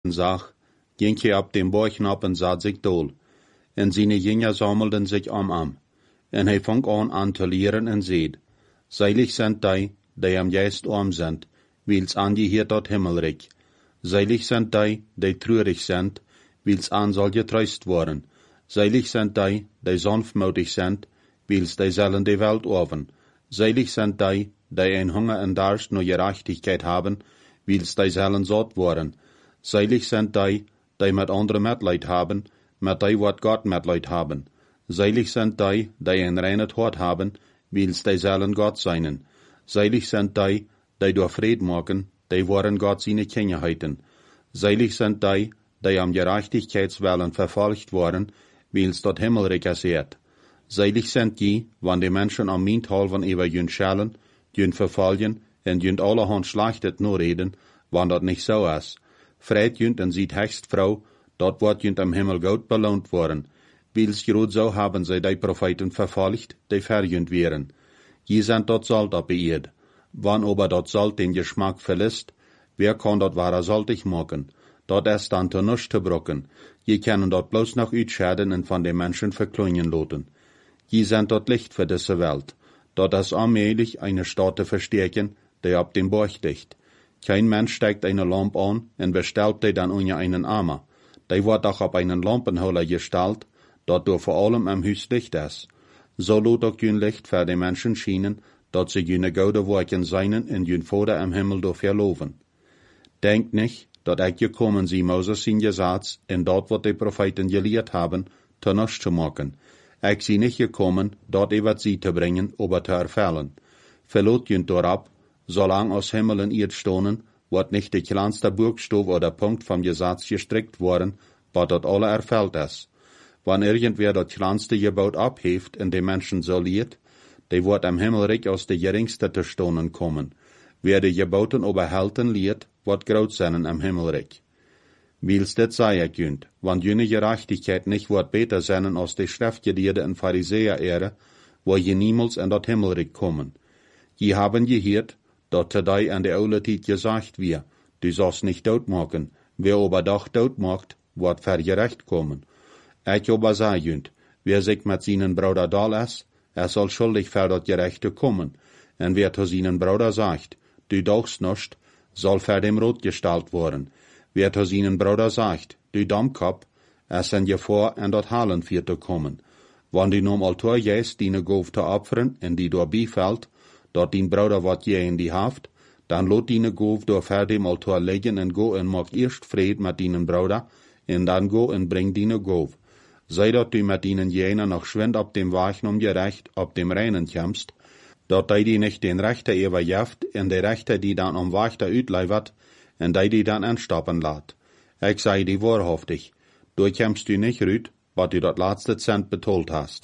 zag, ging hij op den borg op en zat zich dool. En zijn jünger sammelden zich am. En hij vong aan te leren en zeid, seilig zijn die am juist arm zijn, wils angeheert tot himmelrijk. Seilig zijn die treurig zijn, wils aan zal getröst worden. Seilig zijn die sanftmütig zijn, wils die zullen de Welt orven. Seilig zijn die een Hunger en Durst naar Gerechtigkeit haben, wils die zullen satt worden. Seilig zijn die met andere Mitleid haben, met die wat Gott Mitleid haben. Seilig zijn die een reines Hort haben, wils die zullen Gott seinen. Seilig zijn die door Fried maken, die worden Gott seine Kinder heiten. Seilig zijn die am Gerechtigkeitswillen verfolgt worden, wils dat Himmelreich erseert. Seilig zijn die, wann die Menschen am Minthalven über jün schellen, jün verfolgen en jün allerhand schlechtet nur reden, wann dat nicht so is. Vreit jünt en ziet hechtst Frau, dat wordt jünt am Himmel goed belohnt worden. Wils groot zo haben zij die Propheten verfolgt, die verjünt wären. Je sind dat Salt op de Erd. Wann aber dat Salt den Geschmack verlässt, wer kann dat wahrer saltig machen? Dat is dan te nichts te brocken. Je können dat bloß noch uitscheiden en van de Menschen verklungen loten. Je sind dat Licht für diese Welt. Dat is allmählich eine Stadt te verstärken, die op dem Borg dicht. Kein Mensch steigt eine Lampe an en bestellt die dann unter einen Armer. Die wordt auch op einen Lampenholer gestellt, dat door vor allem am Hus Licht is. So lot ook jün Licht für die Menschen schienen, dat sie jüne gode Worken seinen en jün Vater am Himmel door verloven. Denkt nicht, dat ik gekommen sie Moses zijn Gesetz en dat wat die Propheten gelehrt haben, te nichts zu machen. Ik zie nicht gekommen, dat wat sie te bringen, aber te erfüllen. Verlot jünt dorab, solang aus Himmel en Erd stonen, wordt nicht de kleinste Buchstabe oder Punkt vom Gesetz gestrickt worden, wat dat alle erfüllt is. Wann irgendwer dat kleinste Gebot abheeft en de Menschen so lehrt, die wordt am Himmelreich aus de geringste te stonen kommen. Wer de Geboten oberhalten lehrt, wordt groot zijn am Himmelreich. Wils dit sei ik jünt, want jüne Gerechtigkeit nicht wordt beter zijn als de Schriftgelehrte en Pharisäer wo je niemals in dat Himmelreich kommen. Je haben geheert, dat te die an de oude tijd gesagt wir, du sollst nicht doodmaken, wer aber doch doodmacht, wordt vergerecht kommen. Ik aber sei jünt, wer sich met seinen Bruder dal is, soll schuldig für dat Gerechte kommen, en wer zu seinen Bruder sagt, du dochst nicht, soll für dem Rot gestellt worden. Wer zu seinen Bruder sagt, du Dammkopf, sind Gefahr an dat Halen für zu kommen. Wann die nom Altor jes dine Gove te opferen en die door bifällt, dat dien Bruder wat je in die haft, dan lot dine Gove door ver dem Altor leggen en go en maak eerst vrede met dinen Bruder, en dan go en bring dine Gove. Sei dat du met dinen jener noch schwind op dem Wagen om je recht op dem Reinen kämpfst, dat die nicht den Rechter überjeft en de Rechter die dan om Wachter uitleivert, en die dan anstoppen laat. Ik sei die wahrhaftig, du kämpfst du nicht rüt, wat du dat laatste Cent betolt hast.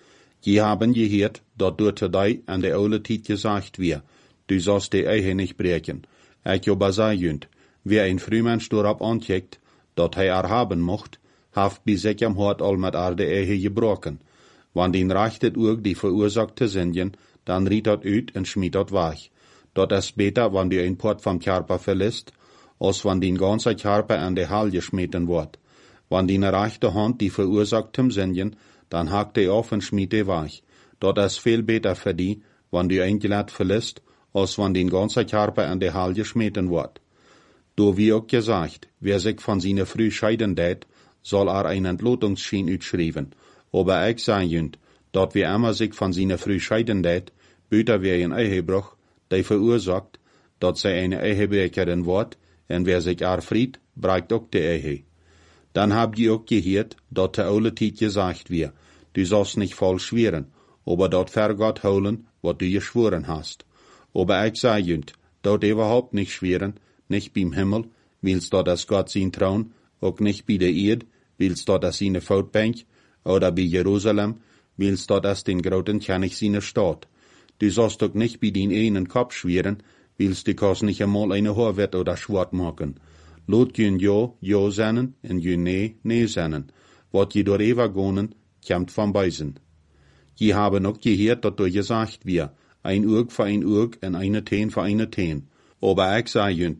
Je haben geheert, dat door te die an de oude tijd gesagt wir, du sollst de Ehe nicht breken. Ik aber sei jünt, wer ein Frühmensch dorab ankijkt, dat hij erhaben mocht, haft bij zich am Hort al met de Ehe gebroken. Wann den rechtet ook die verursachte Sünden, dan riet dat uit en schmied dat weg. Dat is beter, wann die een Port vom Körper verlässt, als wann den ganze Körper an de Hall geschmeten wordt. Wann die rechte Hand die verursachtem Sünden, dann hakt die auf und schmied die weg. Dat is viel beter für die, wann die ein Gelät verlässt, als wann den ganze Körper an de Hall geschmeten wordt. Do wie auch gesagt, wer sich von seiner Früh scheiden dät, soll einen Entlotungsschein utschreiben. Aber ich sage jünt, dat wer immer sich von seiner Früh scheiden dät, büter wer ein Ehebruch, der verursacht, dat sie eine Ehebrecherin wird, en wer sich erfried, brecht auch die Ehe. Dann habt ihr auch gehört, dat der oude Tijd gesagt wir, du sollst nicht voll schweren, aber dat ver Gott holen, wat du geschworen hast. Aber ich sage jünt, dat überhaupt nicht schweren, nicht beim Himmel, willst dat das Gott sein Traun, auch nicht bei der Erd, willst dat das seine Voetbank, oder bei Jerusalem, willst dat das den groten König seine Stadt. Du sollst auch nicht bei den einen Kopf schweren, willst du kannst nicht einmal eine Horwett oder Schwert machen. Lot jün ja sennen, en jün nee sennen. Wat je door Eva gonen, kämmt von beisen. Je haben auch gehört, dat du gesagt wir, ein Urg für ein Urg en eine Teen für eine Teen. Aber ich sag jünt,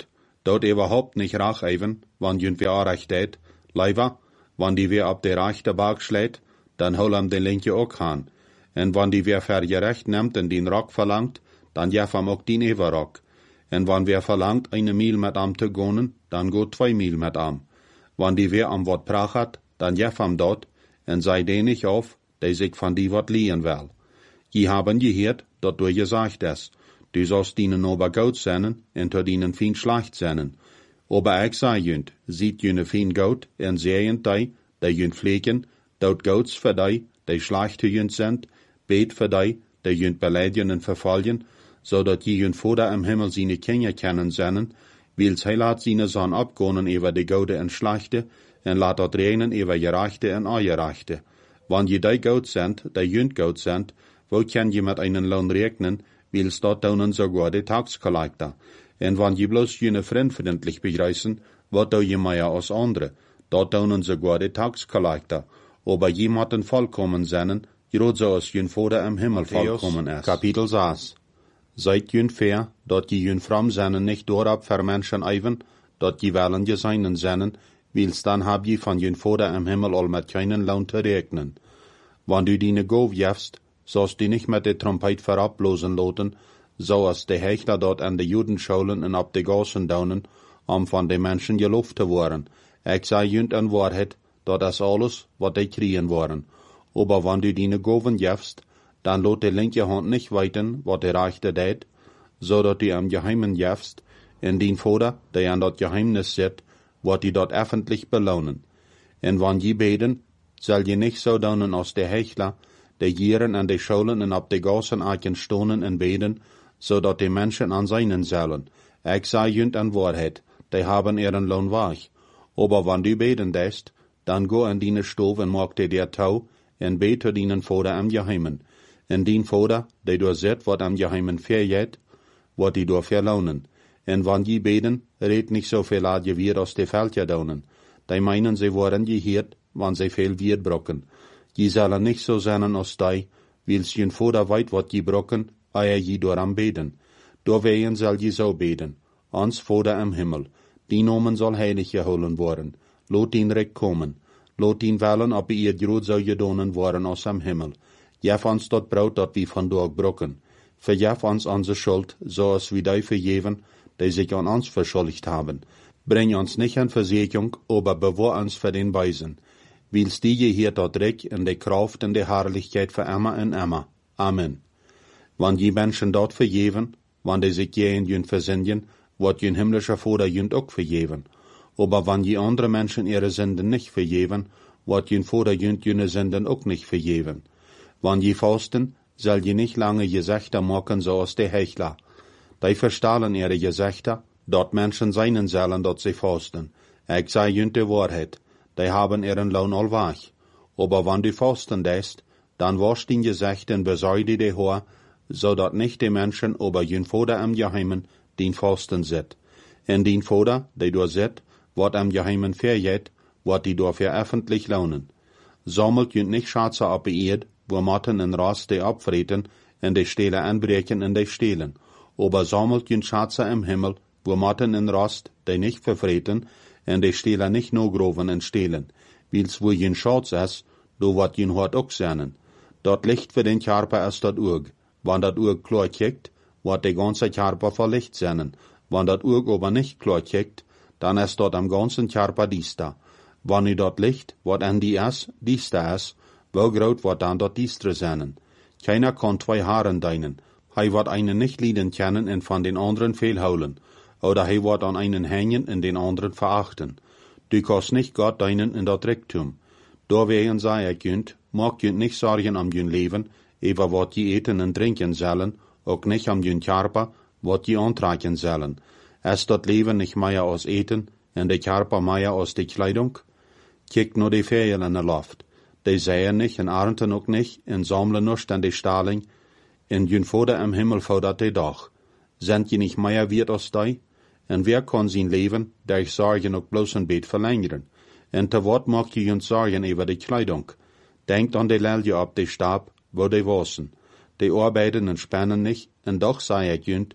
dort überhaupt nicht rach even, wann jünt wir recht deed, leider, wann die wir ab der rechte Bag schlägt, dann hol am den linke auch han. En wann die wir vergerecht nimmt en den Rock verlangt, dann jef am auch den Everrock. En wann wir verlangt, 1 Mil mit am te gonen, dann go 2 Mil mit am. Wann die wir am wat prachat, dann jef am dort, en sei den nicht auf, der sich von die wat liehen will. Die haben gehört, dat du gesagt es. Du sollst dienen ober Gout sennen, en to dienen fin schlecht sennen. Aber ich sei jünt, sieht jüne fin Gout, en sehen die jünt pflegen, dort Gouts für die schlecht jünt sind, bet für die jünt beleidigen en verfallen, so dat die jünt Vater im Himmel seine Kinder kennen sennen, wils hij laat seine Sohn abgonen über die Goude en schlechte, en laat dat regnen über gerechte en ongerechte. Wann je die Gout sind, die jünt Gout sind, wo kann je mit einen Lohn rechnen, wils dort daunen sogar die Taxkollektor. En wann je bloß jene freundlich begreißen, wat do je mehr als andere, dort daunen sogar die Taxkollektor. Aber je motten vollkommen sennen, grad so als jün Vater im Himmel vollkommen ist. Kapitel 6. Seid jün fair, dort je jün fromm sennen nicht dorab für Menschen eiven, dort je wollen je seinen sennen, wils dann hab je von jün Vater im Himmel all mit keinen Lohn zu rechnen. Wann du dine Gov jefst, sollst du nicht mit der Trompet verablosen loten, so als die Hechler dort an de Judenschulen en ab de Gassen daunen, von de Menschen geloofd te worden. Ich sei jünt an Wahrheit, dat is alles, wat die kriegen worden. Aber wann du dine Goven jefst, dann lot de linke Hand nicht weiten, wat de rechte deed, so dat du am Geheimen jefst, en dien Vater, der an dat Geheimnis zit, wat die dort öffentlich belohnen. En wann je beten, soll je nicht so daunen als de Hechler, de Jieren an de Schulen en ab de Gassen eiken stonen en beten, so dat die Menschen an seinen sollen. Ich sei jünt an Wahrheit, die haben ihren Lohn weich. Aber wann du beten dest, dann go an dine Stove en mag dir Tau, en bete dienen Vater am Geheimen. En dien Vater, der du seht, wat am Geheimen verjet, wat die du verlohnen. En wann die beten, red nicht so viel ad je wir aus de Veld daunen. Die meinen, sie worden gehört, wann sie viel wird brocken. Die sollen nicht so sein als die, wils jün Vater weit wat die brocken, eie je door am beten. Door wehen soll je so beten. Ans Vater im Himmel. Die Nomen soll heilig geholen worden. Lot ihn recht kommen. Lot ihn wellen, ob ihr groot zou gedonen worden aus am Himmel. Jef ons dat brood dat wie van door brokken. Verjef ons onze Schuld, zoals wie die vergeven, die sich an ons verschuldigt haben. Bring ons nicht in Versuchung, aber bewahr ons für den Weisen. Wils die je hier dort recht in de Kraft und de Herrlichkeit für immer und immer. Amen. Wann die Menschen dort vergeven, wann die sich je in jün versinnen, wird jün himmlischer Vater jünt auch vergeven. Aber wann die andere Menschen ihre Sünden nicht vergeven, wird jün Vater jünt jüne Sünden auch nicht vergeven. Wann je fasten, soll je nicht lange Gesächter machen, so als die Hechler. Die verstahlen ihre Gesächter, dort Menschen seinen sollen, dort sie fasten. Ich sei jünt die Wahrheit, die haben ihren Lohn all weich. Aber wann du fasten dest, dann wasch den Gesächter und besäude die Haar, so dat nicht die Menschen, aber jün Vater am Geheimen, den Fasten sit. En den Vater, der du sit, wat am Geheimen verjet, wat die dafür öffentlich lohnen. Sammelt jünt nicht Schatze ab der Erd, wo Matten en Rast die abfreten, en die Stele anbrechen en die stehlen. Aber sammelt jünt Schatze im Himmel, wo Matten en Rast die nicht verfreten, en die Stele nicht no groven en stehlen. Wils wo jünt Schatz is, do wat jünt hort auch seinen. Dort Licht für den Körper ist dat Urg. Wann dat Urg klar kickt, wird der ganze Körper verlicht sein. Wann dat Urg aber nicht klar kickt, dann ist dort am ganzen Körper diester. Wann i dort Licht, wat an die is, diester is, wo groot wird dann dort diestre sein. Keiner kann 2 Haaren deinen. Hij wird einen nicht lieben kennen und von den anderen fehlholen. Oder hij wird an einen hängen und den anderen verachten. Du kannst nicht Gott deinen in dat Rektum. Daarbij sei jünt, mag jünt nicht sorgen am jün Leben, über wat je eten en trinken sollen, ook nicht am jün Körper, wat je antrekken sollen. Ist dat Leben nicht mehr als eten, en de Körper mehr als die Kleidung? Kijk nur die Vögel in der Luft. Die säen nicht, en ernten ook nicht, en sammeln nicht an die Staling, en jün Vater im Himmel fordert die doch. Sind je nicht mehr wert als die? En wer kann sein Leben, durch Sorgen ook bloß ein Bett verlängern? En te wat mag je jünt sorgen über die Kleidung? Denkt an die Lelje ab die Stab, wo die wassen. Die arbeiten und spannen nicht, en doch sei jünt,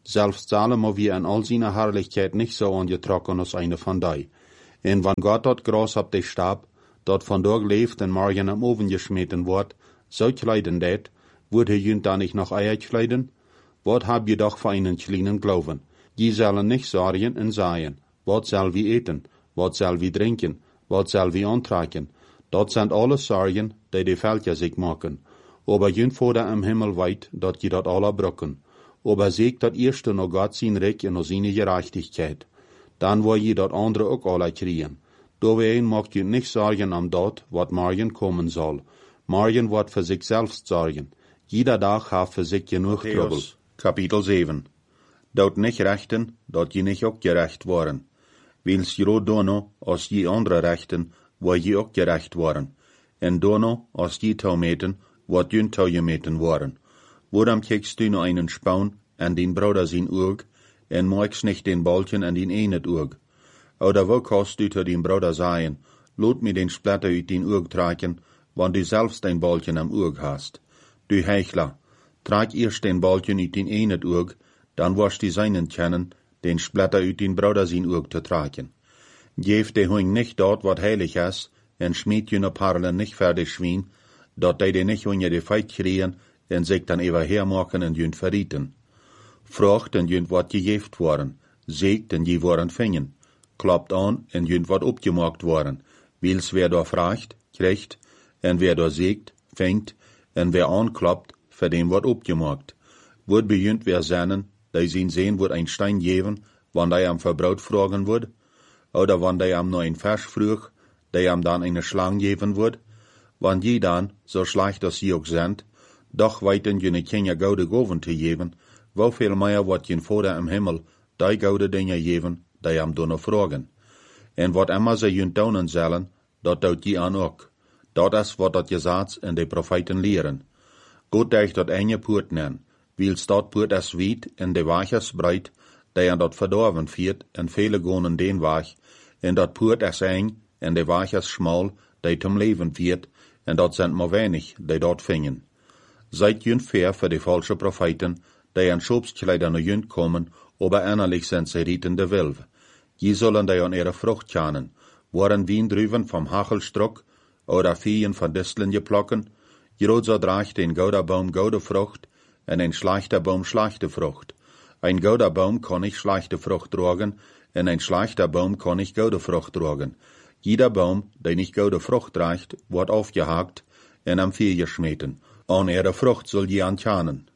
Selbst Salomo wie in all seiner Herrlichkeit nicht so angetrokken als eine von die. En wann Gott dort Gras ab de Stab, dort von dort leeft en morgen am Oven geschmeten wordt, so kleiden det, wordt hij junt dan nicht noch Eier kleiden? Wat hab je doch für einen kleinen Glauben? Je sollen nicht sorgen en sagen, wat soll wie eten, wat soll wie trinken, wat soll wie antragen? Dat sind alles Sorgen, die Völker sich machen. Aber junt Vater im Himmel weit, dat je dat alle brücken. Aber seht dat erste noch Gott sein Reich und seine Gerechtigkeit. Dann wo je dat andere auch alle kriegen. Dowein macht je nicht sorgen am dat, wat morgen kommen soll. Morgen wird für sich selbst sorgen. Jeder Tag hat für sich genug Trouble. Kapitel 7. Dort nicht rechten, dat je nicht auch gerecht worden. Wils je dono, als je andere rechten, wo je auch gerecht worden. En dono, als je taumeten, wat jun taujemeten worden. Woran kijkst du noch einen Spaun an den Bruder sein Urg, en moikst nicht den Balken an den enet Urg? Oder wo kannst du zu den Bruder sagen, lot mir den Splatter uit den Urg tragen, wann du selbst den Balken am Urg hast? Du Heuchler, trag erst den Balken uit den enet Urg, dann wirst du seinen kennen, den Splatter uit den Bruder sein Urg zu tragen. Geef de Hung nicht dort, wat heilig is, en schmied je Parlen nicht fertig schwien, dat die nicht unter die Feit kriegen, en sich dann ewer hermachen en jünt verrieten. Frucht en jünt wat gejeft worden, seegt en je worden fingen, klappt an en jünt wat opgemaakt worden, wils wer da fragt, kriegt, en wer da seegt, fängt, en wer anklappt, für den wat opgemaakt. Word bejünt wer sennen, die zien sehen wird ein Stein geven, wann die am verbraut fragen wird, oder wann die am neuen Vers frug, die am dann eine Schlang geven wird, wann je dann, so schlecht als sie auch sind, doch weiten je keine goude Goven te geven, woveel meer wat je Vader im Himmel die goude Dinge geven, die am donno fragen. En wat immer ze je tonen zullen, dat doet je aan ook. Dat is wat dat gezegd en de profeten leren. God deich dat enge poort nen, wils dat poort is wied en de weg is breit, die aan dat verdorven viert en vele gonen den weg, en dat poort is eng en de weg is schmal, die zum leven viert, en dat zijn maar weinig, die dat vingen. Seid jünt fair für die falsche Propheten, die an Schobskleider nur jünt kommen, aber innerlich sind sie rietende Wilve. Je sollen die an ihre Frucht kennen, waren Wien drüben vom Hachelstruck, oder Viehen von Disteln geplocken, Jrod so dracht ein gouder Baum goude Frucht, en ein schlechter Baum schlechte Frucht. Ein gouder Baum kann nicht schlechte Frucht tragen, en ein schlechter Baum kann nicht goude Frucht tragen. Jeder Baum, der nicht goude Frucht trägt, wird aufgehakt en am Vieh geschmeten. An ihre Frucht soll je ankennen.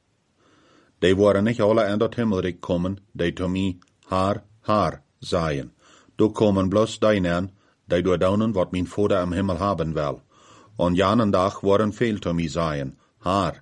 Die waren nicht alle in dat Himmelreich kommen, die zu mir, Haar, seien. Du kommen bloß deinen, die du daunen, wat mein Vater im Himmel haben will. Und janen Tag waren viel zu mir seien, Haar,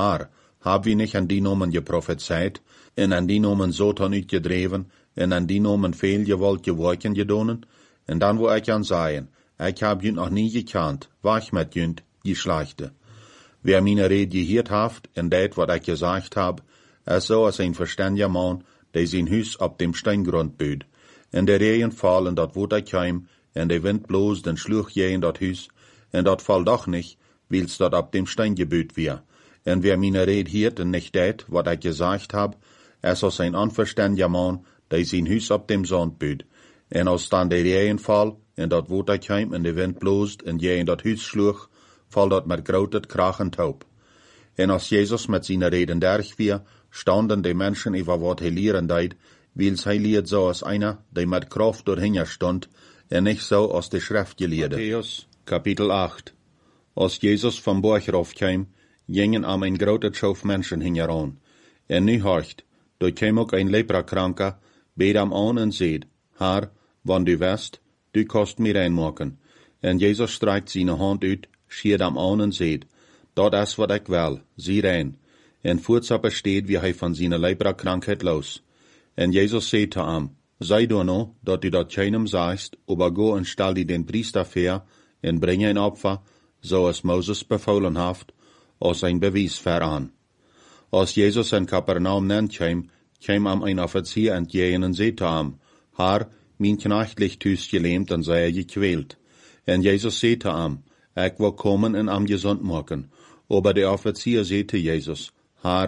hab wir nicht an die Nomen geprophezeit, en an die Nomen Sotan uitgedreven, en an die Nomen viel gewollt geworken gedonen, en dann wo ich an seien, ich hab jünt noch nie gekannt, wach mit jünt, die Schlechte. Wer meine Rede gehiert haft, en dat wat ich gesagt hab, es so als ein verständiger Mann, der sein Hüs ab dem Steingrund büht. En der Regen fallen dat wo ich heim, en der Wind bloß den Schluch je in dat Hüs, en dat fall doch nicht, wils dat ab dem Stein gebüht wir. En wer meine Rede hiert en nicht dat, wat ich gesagt hab, es als ein unverständiger Mann, der sein Hüs ab dem Sand büht. En als dann der Regen fall, en dat wo ich heim, en der Wind bloßt, en je in dat Hüs schluch, fall dat met grotet krachend taub. En als Jesus met zijn reden derg weer, standen die Menschen über wat hij leren deed, wils hij leert so als einer, der met Kraft doorheen stond, en nicht so als de Schrift geleerde. Matthäus, Kapitel 8. Als Jesus vom Berg raufkam, gingen am ein grotet Schauf Menschen hingeran. En nu horcht, dort kam ook ein Leprakranker, beet am an en seed, Haar, wann du west, du kost mir reinmaken. En Jesus streikt seine Hand uit, schiert am an en seed, dat is wat ik wil, zie rein. En voortsappe steht, wie hij van seine Leprakkrankheid los. En Jesus zei te hem, sei du no, dat du dat keinem sagst, aber go en stel die den Priester ver, en bring ein Opfer, so als Moses befohlen haft, als ein Beweis veran. Als Jesus in Kapernaum nennt kam am ein Offizier entgegen en zei te hem, Haar, mein Knecht ligt thuis gelähmt en sei gequält. En Jesus zei te hem, ik wil komen en am gesund maken. Aber der Offizier sagte Jesus, Haar,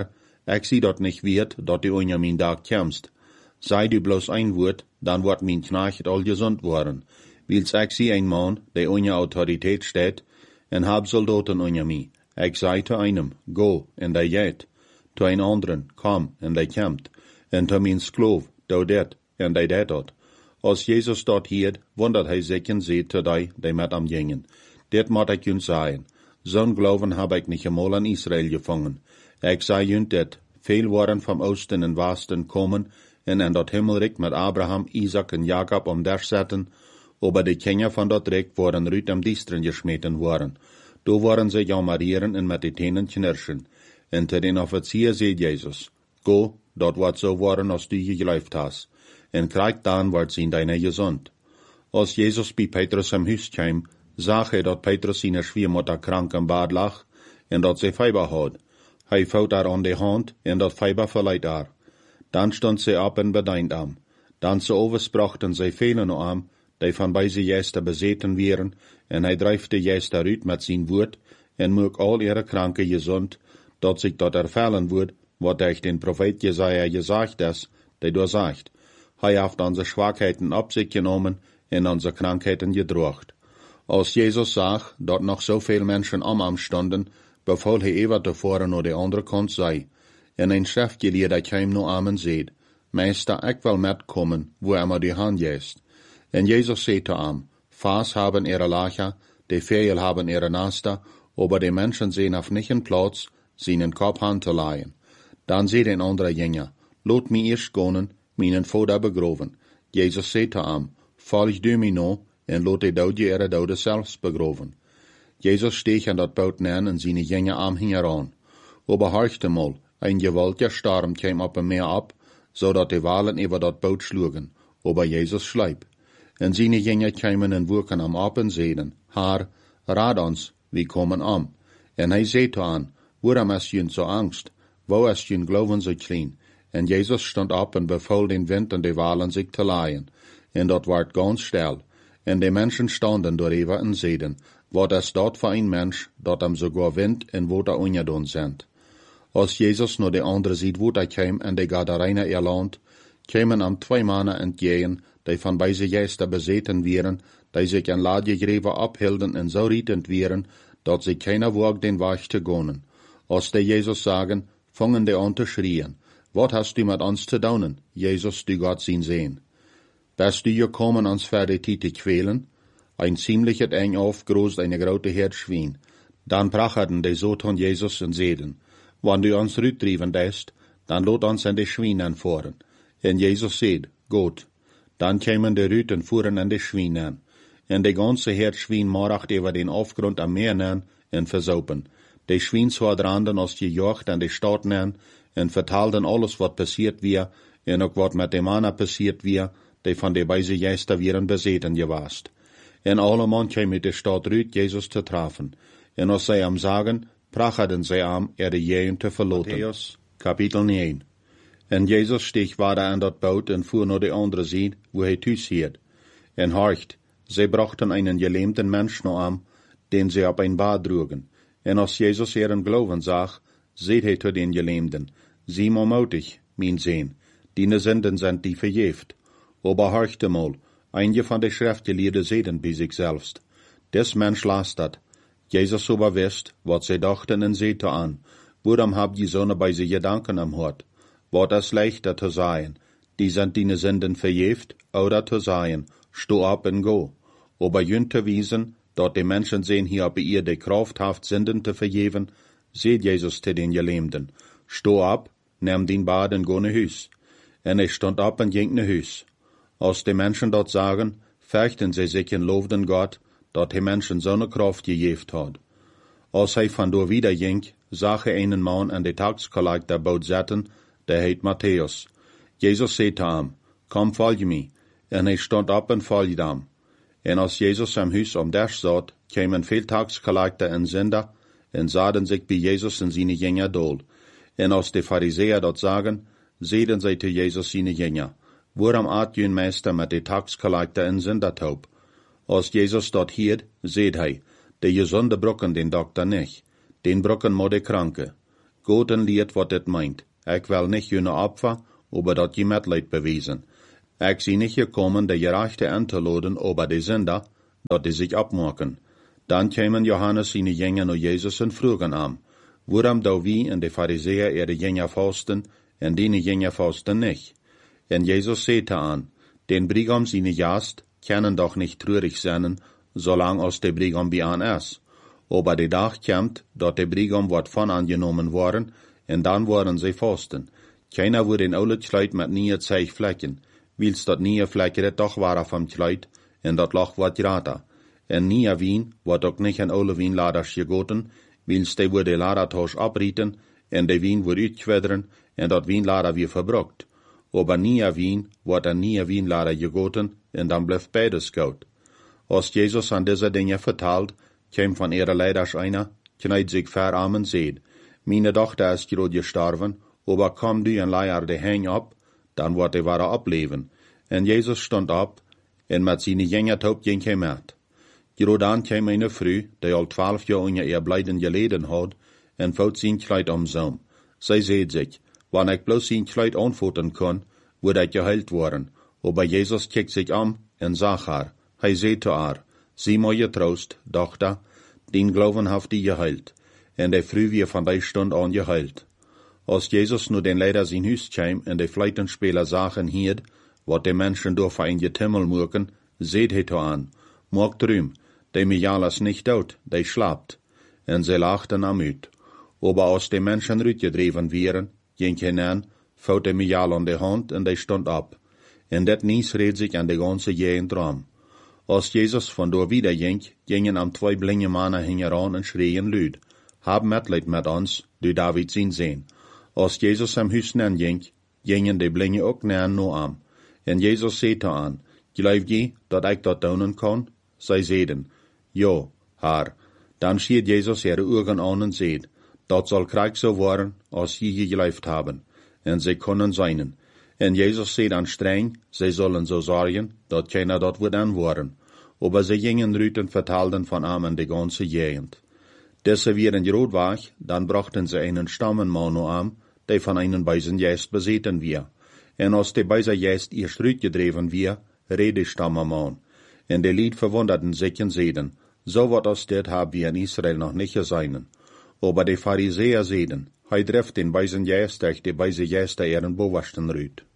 Ik zie dat niet weet, dat du onder mijn dag komst. Sei du bloß ein Wort, dann wordt mijn knecht al gezond worden. Wils ik zie een man, der onder autoriteit steht, en hab soldaten onder mij. Ik zei te einem, go, en hij geht. Te een anderen, kom, en hij komt. En te mijn skloof, doe dat, en hij deed dat. Als Jezus dat hield, wondert hij zich en zei te die met hem gingen. Dit moet ik jullie zeggen. Zo'n geloven heb ik niet eenmaal in Israël gevangen. Ik zei jullie dit, veel waren van Oosten en Westen komen, en in dat Himmelrijk met Abraham, Isaac en Jacob om der zetten, aber de Kinder van dat Rijk worden uit am Diesteren gesmeten worden. Do waren ze jammerieren en met de tenen knirschen. En te den Offizier zei Jezus, go, dat wordt zo worden als du geloofd hast. En krijg dan wordt zijn deine gezond. Als Jezus bij Petrus am huis kwam, zag hij dat Petrus zijn schwiemutter krank im bad lag, en dat ze Fieber had. Hij vouwt haar aan de hand, en dat Fieber verleiht haar. Dan stond ze op en bedeint am. Dan ze oversprachten zij velen am, die van bij ze Jester bezeten wären, en hij drijft de Jester uit met zijn woord, en maakt al ihre kranken gezond, dat zich dat ervallen wordt, wat durch den Prophet Jesaja gesagt is, die doorzagt. Hij heeft onze Schwachheiten op zich genomen en onze Krankheiten gedroogd. Als Jezus zag dat nog zoveel mensen om hem stonden, beval hij even tevoren naar de andere kant zei. En een schriftgeleerde kwam naar hem en zei, Meester, ik wil metkomen, wo maar die hand jest. En Jezus zei te hem, Vaas haben ihre Lacher, de Vögel haben ihre Nester, aber die Menschen sehen auf nicht einen Platz, seinen Kopf an zu leihen. Dan zei een andere Jünger, laat mij eerst gaan, mijn vader begraven. Jezus zei te hem, volg du mij nou, en laat de dode ihre dode zelfs begraven. Jezus steeg aan dat boot neer en zijn Jünger aanhingen aan. Aber horchte mal, ein gewaltiger Sturm kwam op hem meer op, zodat de Walen über dat boot sloegen, aber Jezus schliep. En zijn Jünger kwamen en woeken hem op en zeiden, Herr, raad ons, we komen om. En hij zei te hen, waarom is jullie zo angst? Wo ist jullie geloven zo klein? En Jezus stond op en beval den wind en de Walen zich te leien. En dat werd ganz stil. En de mensen stonden doorheen en zeiden, wat is dat voor een mens, dat hem sogar wind en water ongedaan zijn? Als Jezus naar de andere zijde water kwam en de Gadarener ihr land, kwamen hem 2 mannen entgegen, die van bij ze Jester bezeten wären, die zich in laadjegreven ophielden en zo rietend wären, dat ze keiner wog den Weg te gaan. Als de Jezus sagen, fangen de an te schreien, wat hast du met ons te doen, Jezus, du Gott zien sehen? Bist du gekommen, ons voor de tijd te kwelen? Ein ziemliches eng aufgroß eine grote Herd Schwein. Dan pracherten de Soton Jezus en zeiden, wann du ons rüttrieben dest, dan lot ons in de Schweinen voeren. En Jezus zeid, goed. Dan kwamen de Rüt en voeren in de Schweinen. En de ganze Herd Schwein moracht über den Aufgrund am Meer nen en versaupen. De Schweinshoordranden als je jocht aan de stad nen en vertaalden alles wat passiert weer en ook wat met de mannen passiert weer, die van de wijze Jester wieren bezeten gewaast. En alleman kwam met de stad Rüt Jezus te treffen. En als zij hem zagen, pracherden zij hem de jeen te verloten. Matthäus, Kapitel 9. En Jezus steeg verder aan dat boot en voer naar de andere zijde, wo hij thuis hield. En horcht, zij brachten einen gelähmten Mensch naar hem, den zij op een bad droegen. En als Jezus ihren geloven zag, zei hij tot den Gelähmten, zie maar mutig, mijn Sehn, die Sünden sind die vergeeft. Aber horchte mal, einige van de Schriftgeleerden zeiden bij zich selbst, des Mensch las dat. Jezus aber wist, wat zij dachten en zei te aan, waarom habt je zo'n bij ze gedanken am hart? Wat is leichter te zeggen, die sind die Sünden vergeeft, oder te zeggen, sto op en go. Aber jünt te wiesen, dat de Menschen sehen hier op ihr de Kraft haft Sünden te vergeven, seht Jezus te den Gelähmten, sto op, neem den bad en go naar huis. En hij stond op en ging naar huis. Als de Menschen dat zagen, fürchten sie sich en loofden Gott, dat hij Menschen zo'n Kraft gegeven had. Als hij vandoor wieder ging, zag hij einen man aan de taxcollectorboot zitten, der heet Matthäus. Jezus zei te hem, kom volg mij. En hij stond op en volgde hem. En als Jezus am huis om der zat, kwamen veel taxcollector en zinder, en zaden zich bij Jezus en zijn Jünger dool. En als de Pharisäer dat zagen, zeiden zij te Jezus zijn Jünger, waarom aat jun meester met de taxcollector en zindertaub? Als Jezus dat hield, zeid hij, de gezonde brokken den dokter nicht, den brokken moet de kranke. Goed en leert wat dit meint, ik will nicht jene Opfer, aber dat je Mitleid bewiesen. Ik zie nicht gekommen, de Gerechte anzuladen, aber de Sünder, dat die sich abmaken. Dann kämen Johannes seine Jünger nach Jesus und frugen am, warum da wie en de Pharisäer ihre Jünger fasten, en die Jünger fasten nicht. En Jesus sagte an, den Brigam seine Jast können doch nicht traurig sein, solang als de Brigam bei an ist. Aber de Tag kommt, dat de Brigam wordt von angenommen worden, en dann worden sie fasten. Keiner wordt in oude Kleid met nieuwe Zeigflecken, wils dat nieuwe Flecken het toch waren van Kleid, en dat lag wat grater. En nieuwe wien wordt ook niet in oude wienladers gegoten, wils de wordt de ladertoos abrieten, en de wien wordt uitgewederen, en dat wienlader weer verbrukt. Aber nieuwe wien wordt een nieuwe wienlader gegoten, en dan blijft beides goud. Als Jesus an diese Dinge vertelt, käm von ihrer Leiders einer, kneit sich verarm und seht, meine Tochter ist gerade gestorben, aber komm du en leier de Heng ab, dann wird de wahre ableben. En Jesus stond ab, en met seine Jünger taub ging hij met. Gerade dann käm eine Frau, die al 12 Jahre unter ihr Bleiden geleden hat, en vouwt zijn Kleid omzoom. Zij seht sich, wann ik bloß zijn Kleid anvoeten kon, würde ik geheilt worden. Aber Jesus kijkt sich en zag haar. Hij zei zu haar, zie maar je troost, dochter, den Glauben haft die geheilt. En de Früh wie von der Stund an geheilt. Als Jesus nu den Leider sein Hüs käm en de Fleitenspieler sachen hiert, wat de Menschen door für ein Getimmel muken, seht he to an, mogt rühm, de Mijalas nicht dood, de schlapt. En sie lachten am uit. Aber als de Menschen rütgedreven wieren, ging hinein, vouwt de Mijal an de Hand en de stond ab. En dat nies reed sich an de ganze Gegend ram. Als Jesus von door wieder ging, gingen am 2 blinde Mannen hingeran en schreien luid, hab Mitleid met ons, du David zien sehen. Als Jesus am Hüs nen ging, gingen de blinde ook nen no am. En Jesus zei aan, geloof je dat ik dat doen kan? Zij zeiden, ja, haar. Dan schiet Jesus ihre Augen an en zeid, dat zal krijg zo worden, als je geloofd hebben. En zij konden zijn. En Jesus zei dan streng, zij zullen zo zorgen, dat keiner dat wordt aanworden. Aber sie gingen rüt und vertalten von Amen die ganze Gegend. Desse wieren groot war, dann brachten sie einen Stammenmann am, der von einem beisen Geist beseten wir. En als de beiser Geist erst rütgedreven wir, rede Stammenmann. En de Lied verwunderten sich und seden, so wat als dit hab wir in Israel noch nicht gesehen. Aber de Pharisäer seden, hij trefft den beisen Geist durch de beise Geister ihren Bewachten rüt.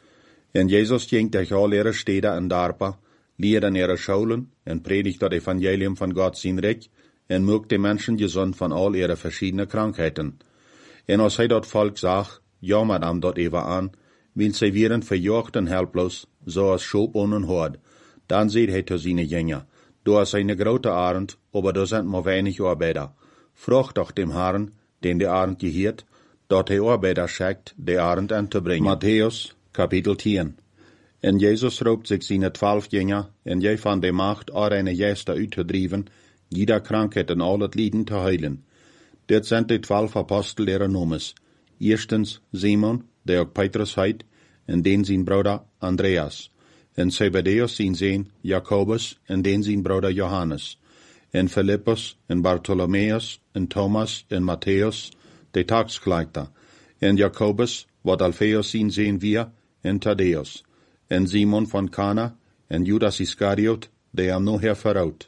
En Jesus ging durch all ihre Städte en Darpa, leerde in ihre Schulen en predigt das Evangelium von Gott sein Reich en mögt die Menschen gesund von all ihre verschiedenen Krankheiten. En als hij dat Volk zag, jammert am dat even an, weil sie wären verjocht en helplos, so als Schop ohne Hort. Dann seht hij zu seine Jünger, du hast eine grote Arend, aber du sind nur wenig Arbeiter. Frag doch dem Herrn, den die Arend gehiert, dat hij Arbeiter schickt, die Arend anzubringen. Matthäus, Kapitel 10. En Jesus roept zich seine 12 Jünger, en jij van de Macht eine Geister uitgedreven, jeder Krankheit en al het Lieden te heilen. Dit zijn de 12 Apostel ihrer Nomes. Erstens Simon, der ook Petrus heit, en den zijn Bruder Andreas. En Zebedeus zijn zoon Jakobus, en den zijn Bruder Johannes. En Philippus, en Bartholomäus, en Thomas, en Matthäus, de Taxkleiter. En Jakobus, wat Alpheus zijn zoon wir, en Thaddäus. En Simon von Kana, en Judas Iskariot, der hem nachher verraut.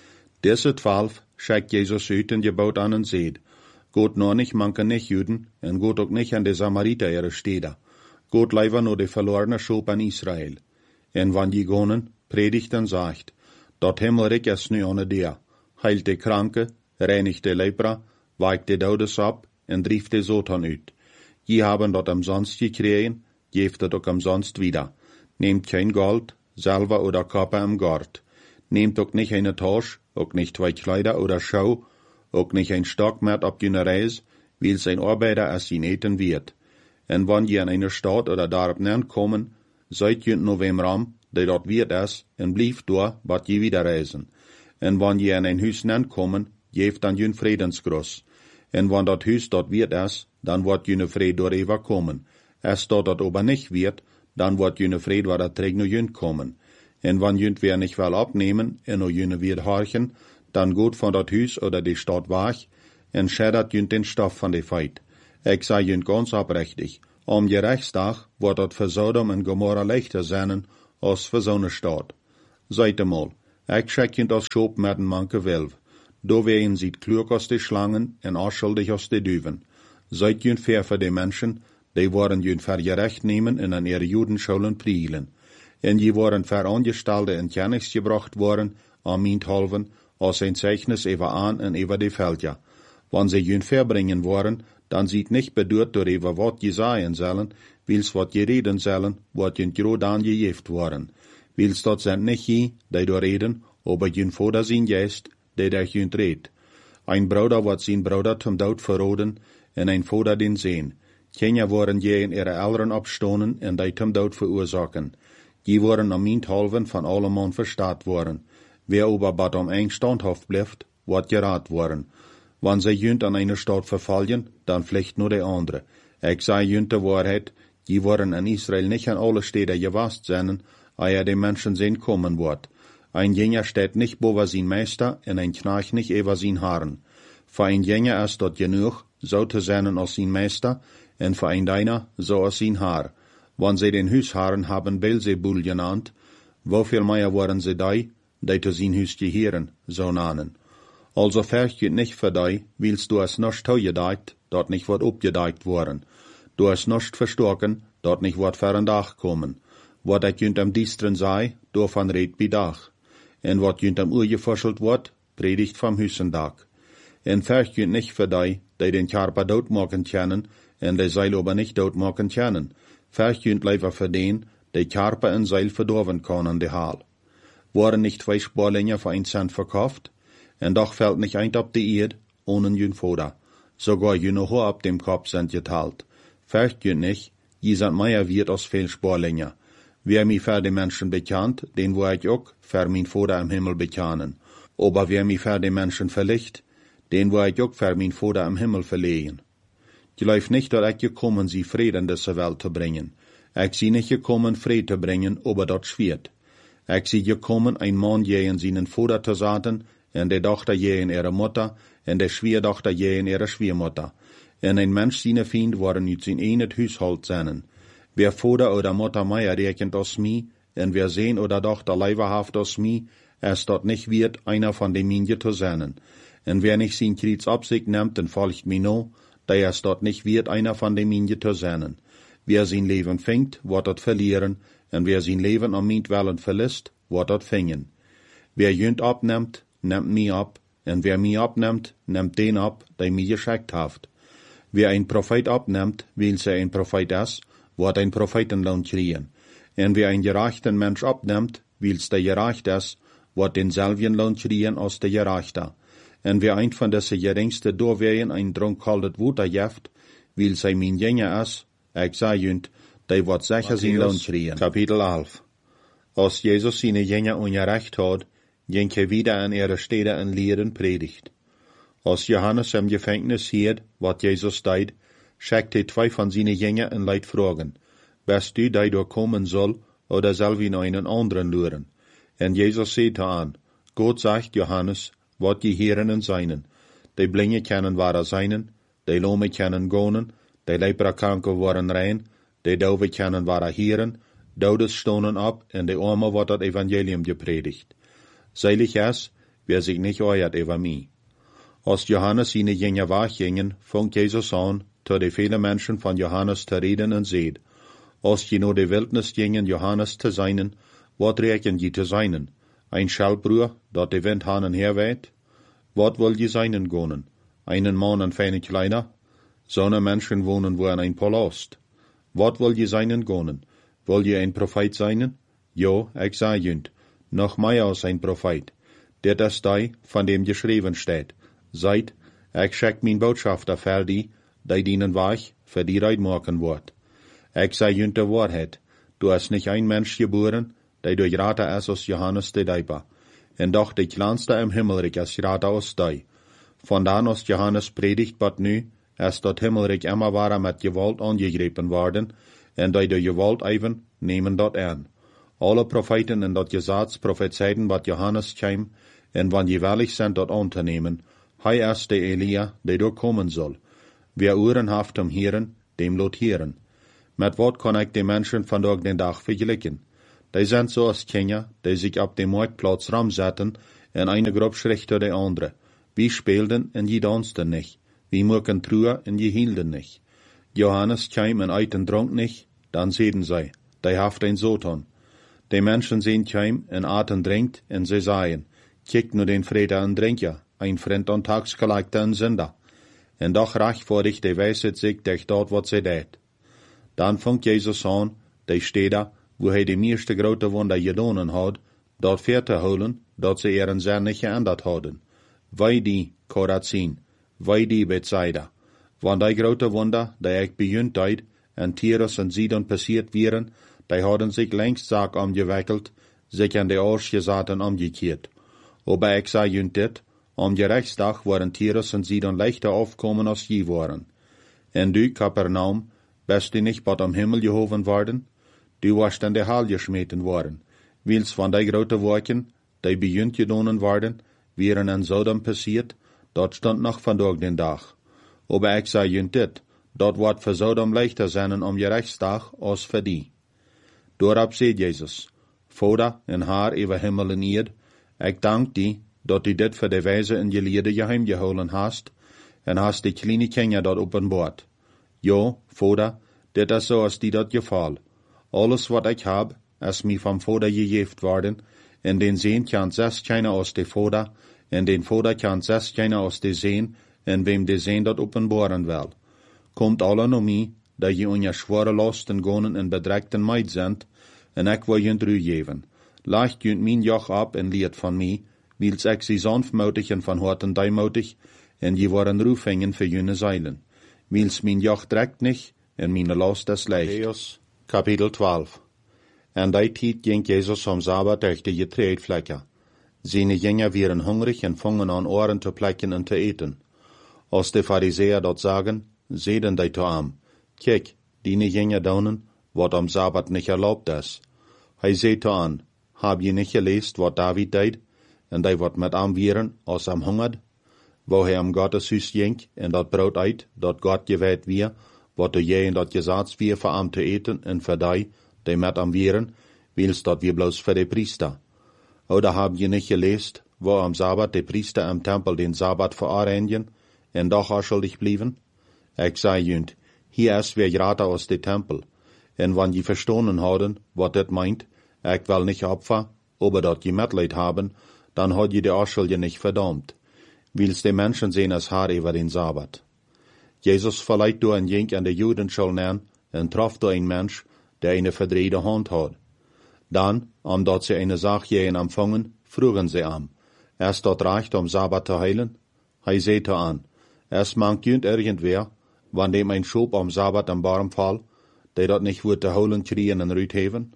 Diese 12 schickt Jesus uit en gebot an en seed. Gott nur nicht manke nicht Juden, en Gott auch nicht an de Samariter ihre Städte. Gott leider nur de verlorene Schop an Israel. En wann die gonen, predigt en sagt, dat Himmelreich ist nu ohne der. Heilt de Kranke, reinigt de Lepra, weicht de Dodes ab, en drieft de Satan uit. Je haben dat umsonst gekregen, geeft het ook umsonst wieder. Nehmt kein Gold, Silber oder Kopper im Gort. Nehmt auch nicht eine Tasche, auch nicht 2 Kleider oder Schau, auch nicht ein Stock mehr auf die Reise, weil sein Arbeiter es ihn eten wird. En wann je in eine Stadt oder darab nern kommen, seid je nur wem ram, der dort wird es, en blief door, wat je wieder reisen. En wann je in ein Hüs nern kommen, geeft dan je Friedensgruß. En wann dat Hüs dort wird es, dann wird je Fried door even kommen. Es dort dat aber nicht wird, dann wird je Fried waar dat träg no jünt kommen. En wann jünt wer nicht wel abnehmen, en no jüne wird horchen, dann gut von dat Hüs oder die Stadt wach, en schädert jünt den Stoff von de Feit. Ik zei junt ganz oprechtig, om je rechtsdag wordt het voor Sodom en Gomorra leichter zijn als voor zo'n stad. Zijt mal, ik schek junt als schoop met een manke wilf. Do ween ziet klug als de slangen en onschuldig als de duiven. Zijt junt fair voor de mensen, die worden junt vergerecht nemen en aan ihre Judenschulen prielen. En je worden verangestelde in kennis gebracht worden, aan mijnthalven, als een zeichnis even aan en even de veldja. Wanneer ze junt verbringen worden, dan ziet niet bedoeld door even wat je zeggen zullen, wils wat je reden zullen, wat junt groot aangegeven worden. Wils dat zijn niet je, die door reden, aber junt vader zijn geest, die der junt redt. Ein Bruder wat zijn Bruder zum dood verroden, en ein vader den Seen. Kinder worden je in ihre Eltern abstonen en die zum dood verursachen. Die worden am mijnthalven van alleman verstaat worden. Wer aber bat om eng standhaft blijft, wordt geraad worden. Wanneer ze junt aan eine stad vervallen, dan vliegt nur de andere. Ik zei junt de waarheid, die worden in Israël niet aan alle steden gewast zijn, eer de mensen zijn komen wordt. Ein Jenger steht nicht boven zijn meester en ein Knarch nicht über zijn Haaren. Für ein Jenger ist dort genug, so zu sein als zijn meester, en für ein Deiner so als zijn Haar. Wann sie den Husharen haben Beelzebul genannt, wofür mehr waren sie die zu zijn Hus gehören, so nannen. Also fürchtet nicht für die, willst du es nicht toegedeiht, dort nicht wird upgedeiht worden. Du es nicht verstorken, dort nicht wird für ein Dach kommen. Wat ik junt am diestren sei, daarvan reed bij dag. En wat junt am uur geforschelt wordt, predigt vom Hüssendag. En vergt junt nicht für die den Körper doodmaken kennen, en die Seil aber nicht doodmaken kennen. Vergt junt liever für den, die Körper en Seil verdorven kann an de Haal. Worden nicht 2 Sparlinge für 1 Cent verkauft, en doch fällt nicht ein ab die Erd, ohne junt Foda. Sogar junt noch ab dem Kopf sind geteilt. Vergt junt nicht, je sind mehr wert als viel Sparlinge. Wer mi für die Menschen bekannt, den wo ich auch für mein Vater im Himmel bekennen. Aber wer mi für die Menschen verlicht, den wo ich auch für mein Vater im Himmel verlegen. Ich läuft nicht, dass ich gekommen, sie Frieden in diese Welt zu bringen. Ich sie nicht gekommen, Frieden zu bringen, aber das schwert. Ich sie gekommen, ein Mann je in seinen Vater zu sagen, und die Tochter je in ihre Mutter, und die Schwiegertochter je in ihre Schwiegermutter. Und ein Mensch seine Feind waren nicht sein eines Haushalt sein. Wer Vater oder Mutter mehr rekent als mi, en wer Sehn oder Tochter leiberhaft als mi, ist dort nicht wird, einer von den Minje zu sein. En wer nicht sein Krieg ab sich nimmt, den folgt mi no, der ist dort nicht wird, einer von den Minje zu sein. Wer sein Leben fängt, wird dort verlieren, en wer sein Leben am Mietwellen verlässt, wird dort fängen. Wer jünt abnimmt, nimmt mi ab, en wer mi abnimmt, nimmt den ab, der mi geschickt haft. Wer ein Prophet abnimmt, weil er ein Prophet ist, wird ein Prophetenlohn kriegen. En wer ein gerechten Mensch abnimmt, wils der gerecht ist, wird denselben Lohn kriegen als der Gerechte. En wer ein von diese geringste doorwegen ein drunkkaldet Wuter jeft, wils er mein Jünger ist, ich sag junt, der wird sicher sein Lohn kriegen. Kapitel 11. Als Jesus seine Jünger ungerecht hat, ging er wieder an ihre Städte und Lehren predigt. Als Johannes im Gefängnis hielt, was Jesus deed, schickte 2 von seinen Jüngern und Leid fragen, bist du, der dort kommen soll, oder soll wir noch einen anderen luren? Und Jesus sagte an, Gott sagt Johannes, wat die Herren en seinen, die Blinde können wahrer seinen, die Lahme können gehen, die Leprakranken waren rein, die Dove können wahrer Herren, Dodes stonen ab, und die Arme wird das Evangelium gepredigt. Selig ist, wer sich nicht euert über mich. Als Johannes seine Jünger weggingen, fängt Jesus an, zu die viele Menschen von Johannes zu reden und seht, als je nur die Wildnis gingen Johannes zu seinen, wat reken je zu seinen? Ein Schellbruch, dat de Wind han en her weht? Wat will je seinen gehen? Einen Mann en feine Kleider? Sonne Menschen wohnen wo in ein Palast. Wat will je seinen gehen? Will je ein Prophet seinen? Jo, ich sag junt, noch mehr als ein Prophet. Der das die, von dem geschrieben steht. Seid, ich schick mein Botschafter für die dienen Weg für die Reid machen wird. Ich sag junt der Wahrheit, du hast nicht ein Mensch geboren, der durch Rata ist als Johannes der Deiber. Und doch die kleinste im Himmelreich ist Rata als die. Von dann als Johannes predigt bat nu, ist dort Himmelreich immer wahrer mit Gewalt angegriffen worden, und die durch Gewalt even nehmen dort an. Alle Propheten in dat Gesetz prophezeiten wat Johannes käm, und wann gewillig sind dort anzunehmen, hei ist der Elia, der dort kommen soll. Wer Ohren haft om Heren, dem lot heren. Met wat kan ik de mensen vandaag den dag vergelijken? Die zijn zoals Kinder, die zich op de marktplaats ramzetten en eine groep schrikt door de andere. Wie speelden en je dansten niet. Wie moeken truhen en je hielden niet. Johannes kwam en eiten dronk niet, dan zeiden zij, die haft een Satan. De mensen zien kwam en aten drinkt en ze zeiden, kijk nu den vrede en drinken, een vriend aan tags gelijkte en zinder. En doch rechtvaardig de wijsheid zich durch dat wat zij deed. Dan vangt Jezus aan, de steden, wo hij de meeste grote wonder gedaan had, dat ver te houden, dat ze ihren zin niet geändert hadden. Wij die, Korazin, wij die Bethsaida. Want die grote wonder, die ik bejunt deed, en Tyrus en Sidon passiert wären, die hadden zich längst zaak omgewikkeld, zich aan de oors gezaten omgekeerd. Aber ik zei junt dit, om de rechtsdag waren Tyrus en Sidon leichter aufkommen als je waren. En du, Kapernaum, bist du nicht bot am Himmel gehoven worden? Du warst in de hel geschmeten worden. Wils van die grote werken, die bejunt gedonen worden, wären in Sodom passiert, dat stond nog vandaag den dag. Aber ik zei junt dit, dat wordt voor Sodom leichter zijn om je rechtsdag als voor die. Doorop zei Jezus, Vader en Haar over Himmel en Erd, ik dank die, dat u dit voor de wijze en geleerde geheim gehouden hast, en hast die kleine Kinder dat openbaard. Ja, Vader, dit is zoals die dat geval. Alles wat ik heb, is mij van Vader gegeven worden, en den Zeen kan zes kennen als de Vader, en den Vader kan zes kennen als de Zeen, en wem de Zeen dat openbaren wil. Komt alle naar mij, dat je onder zware lasten gonen en bedreigten meid zijn, en ik wil je ru geven. Leicht junt mijn joch ab en leert van mij, wils ik zie sanftmoutig en van harten deimoutig, en je worden roefingen voor jene zeilen. Wils mijn joch trekt nicht, en mijn last is leicht. Matthäus, Kapitel 12. En die tijd ging Jezus om Sabbat durch de Getreidflecken. Seine Jünger wären hungrig en vangen aan oren te plekken en te eten. Als de Pharisäer dat zagen, zeiden die te am, kijk, die Jünger daunen, wat am Sabbat nicht erlaubt is. Hij zei te an, hab je nicht geleest wat David deed, en die wat met am wären, als am hungert? Wo hij am Gotteshuis ging, en dat brood uit, dat God gewijd wie, wat de jij en dat gezats wie voor am te eten, en voor die met am wären, wils dat wie bloos voor de priester. Oder hab je nicht geleest, wo am Sabbat de priester am Tempel den Sabbat verarrangen, en doch schuldig blieben? Ik zei junt, hier is weer grater aus de Tempel, en wann je verstonen hadden, wat dit meint, ik wil nicht opfer, aber dat je Mitleid haben, dan had je de Arschuldige nicht verdammt. Wils de Menschen sehen es haar über den Sabbat. Jesus verleiht door een jink an de Judenschule neer, en trof door een Mensch, der eine verdrehte Hand had. Dan, omdat ze eine Sachjähen empfangen, frugen sie am, is dat recht om Sabbat te heilen? Hij zei te an, es mangt junt irgendwer, wann dem ein Schop am Sabbat am Baum fall, der dat nicht wird te holen kriegen en ruit heven?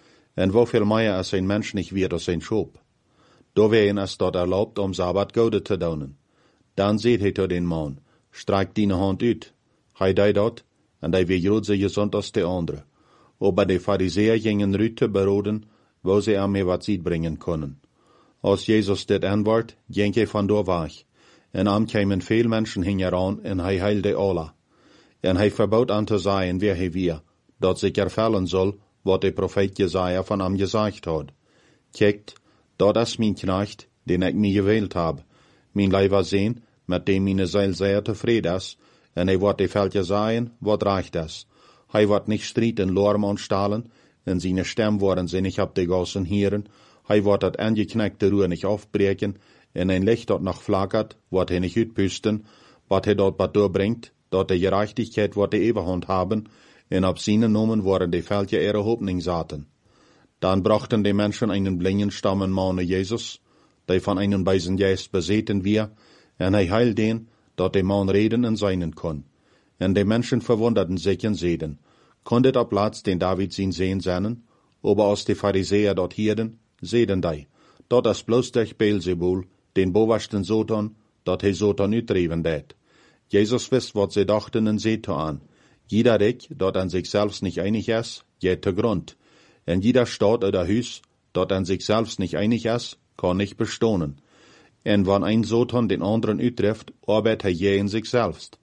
En woveel meer is een Mensch nicht wird als ein Schop? Doorween is dat erlaubt om Sabbat Gode te donen. Dan zei hij tot den man, streik die hand uit. Hij deed dat, en hij weer ze gezond als de andere. Aber de Pharisäer gingen ruit te beroden, wo ze am wat ziet brengen konnen. Als Jezus dit antwoord, ging hij vandoor weg. En am kwamen veel mensen hingeran, en hij heilde alle. En hij verbood aan te zeggen wie hij weer, dat zich ervallen zal, wat de profeet Jesaja van am gezegd had. Kijkt, dat is mijn knecht, den ik mij gewählt heb. Mijn leiver zien, met dem meine Seil sehr tevreden is, en hij wordt de veldje zeggen, wat recht is. Hij wordt nicht strijd en lorm aanstalen, en seine stem worden ze nicht op de gassen hieren. Hij wordt dat angeknackte Ruhe nicht aufbreken, en een licht dat nog flackert, wordt hij nicht uitpusten, wat hij dort wat doorbringt, dat de gerechtigkeit wordt de Eberhand haben, en op seine Namen worden de veldje ihre Hoffnung zaten. Dan brachten de Menschen einen blinden stammen Mann Jesus, die von einem beisen Geist bezeten wir, en hij heilt den, dat de Mann reden en seinen kon. En de Menschen verwunderten sich en zeiden, kon dit op plaats den David zijn Sehen zijn? Aber als de Pharisäer dort hierden, zeiden die, dat is bloos durch Beelzebul, den boversten Satan, dat hij Satan uitdreven deed. Jesus wist wat ze dachten en zei te aan, jeder dik, dat aan zichzelf nicht einig is, geht te grond. En jeder Staat oder Huis, dat aan zichzelf nicht einig is, kan nicht bestonen. En wann ein Satan den anderen uittreft, arbeitet hij je in sich selbst.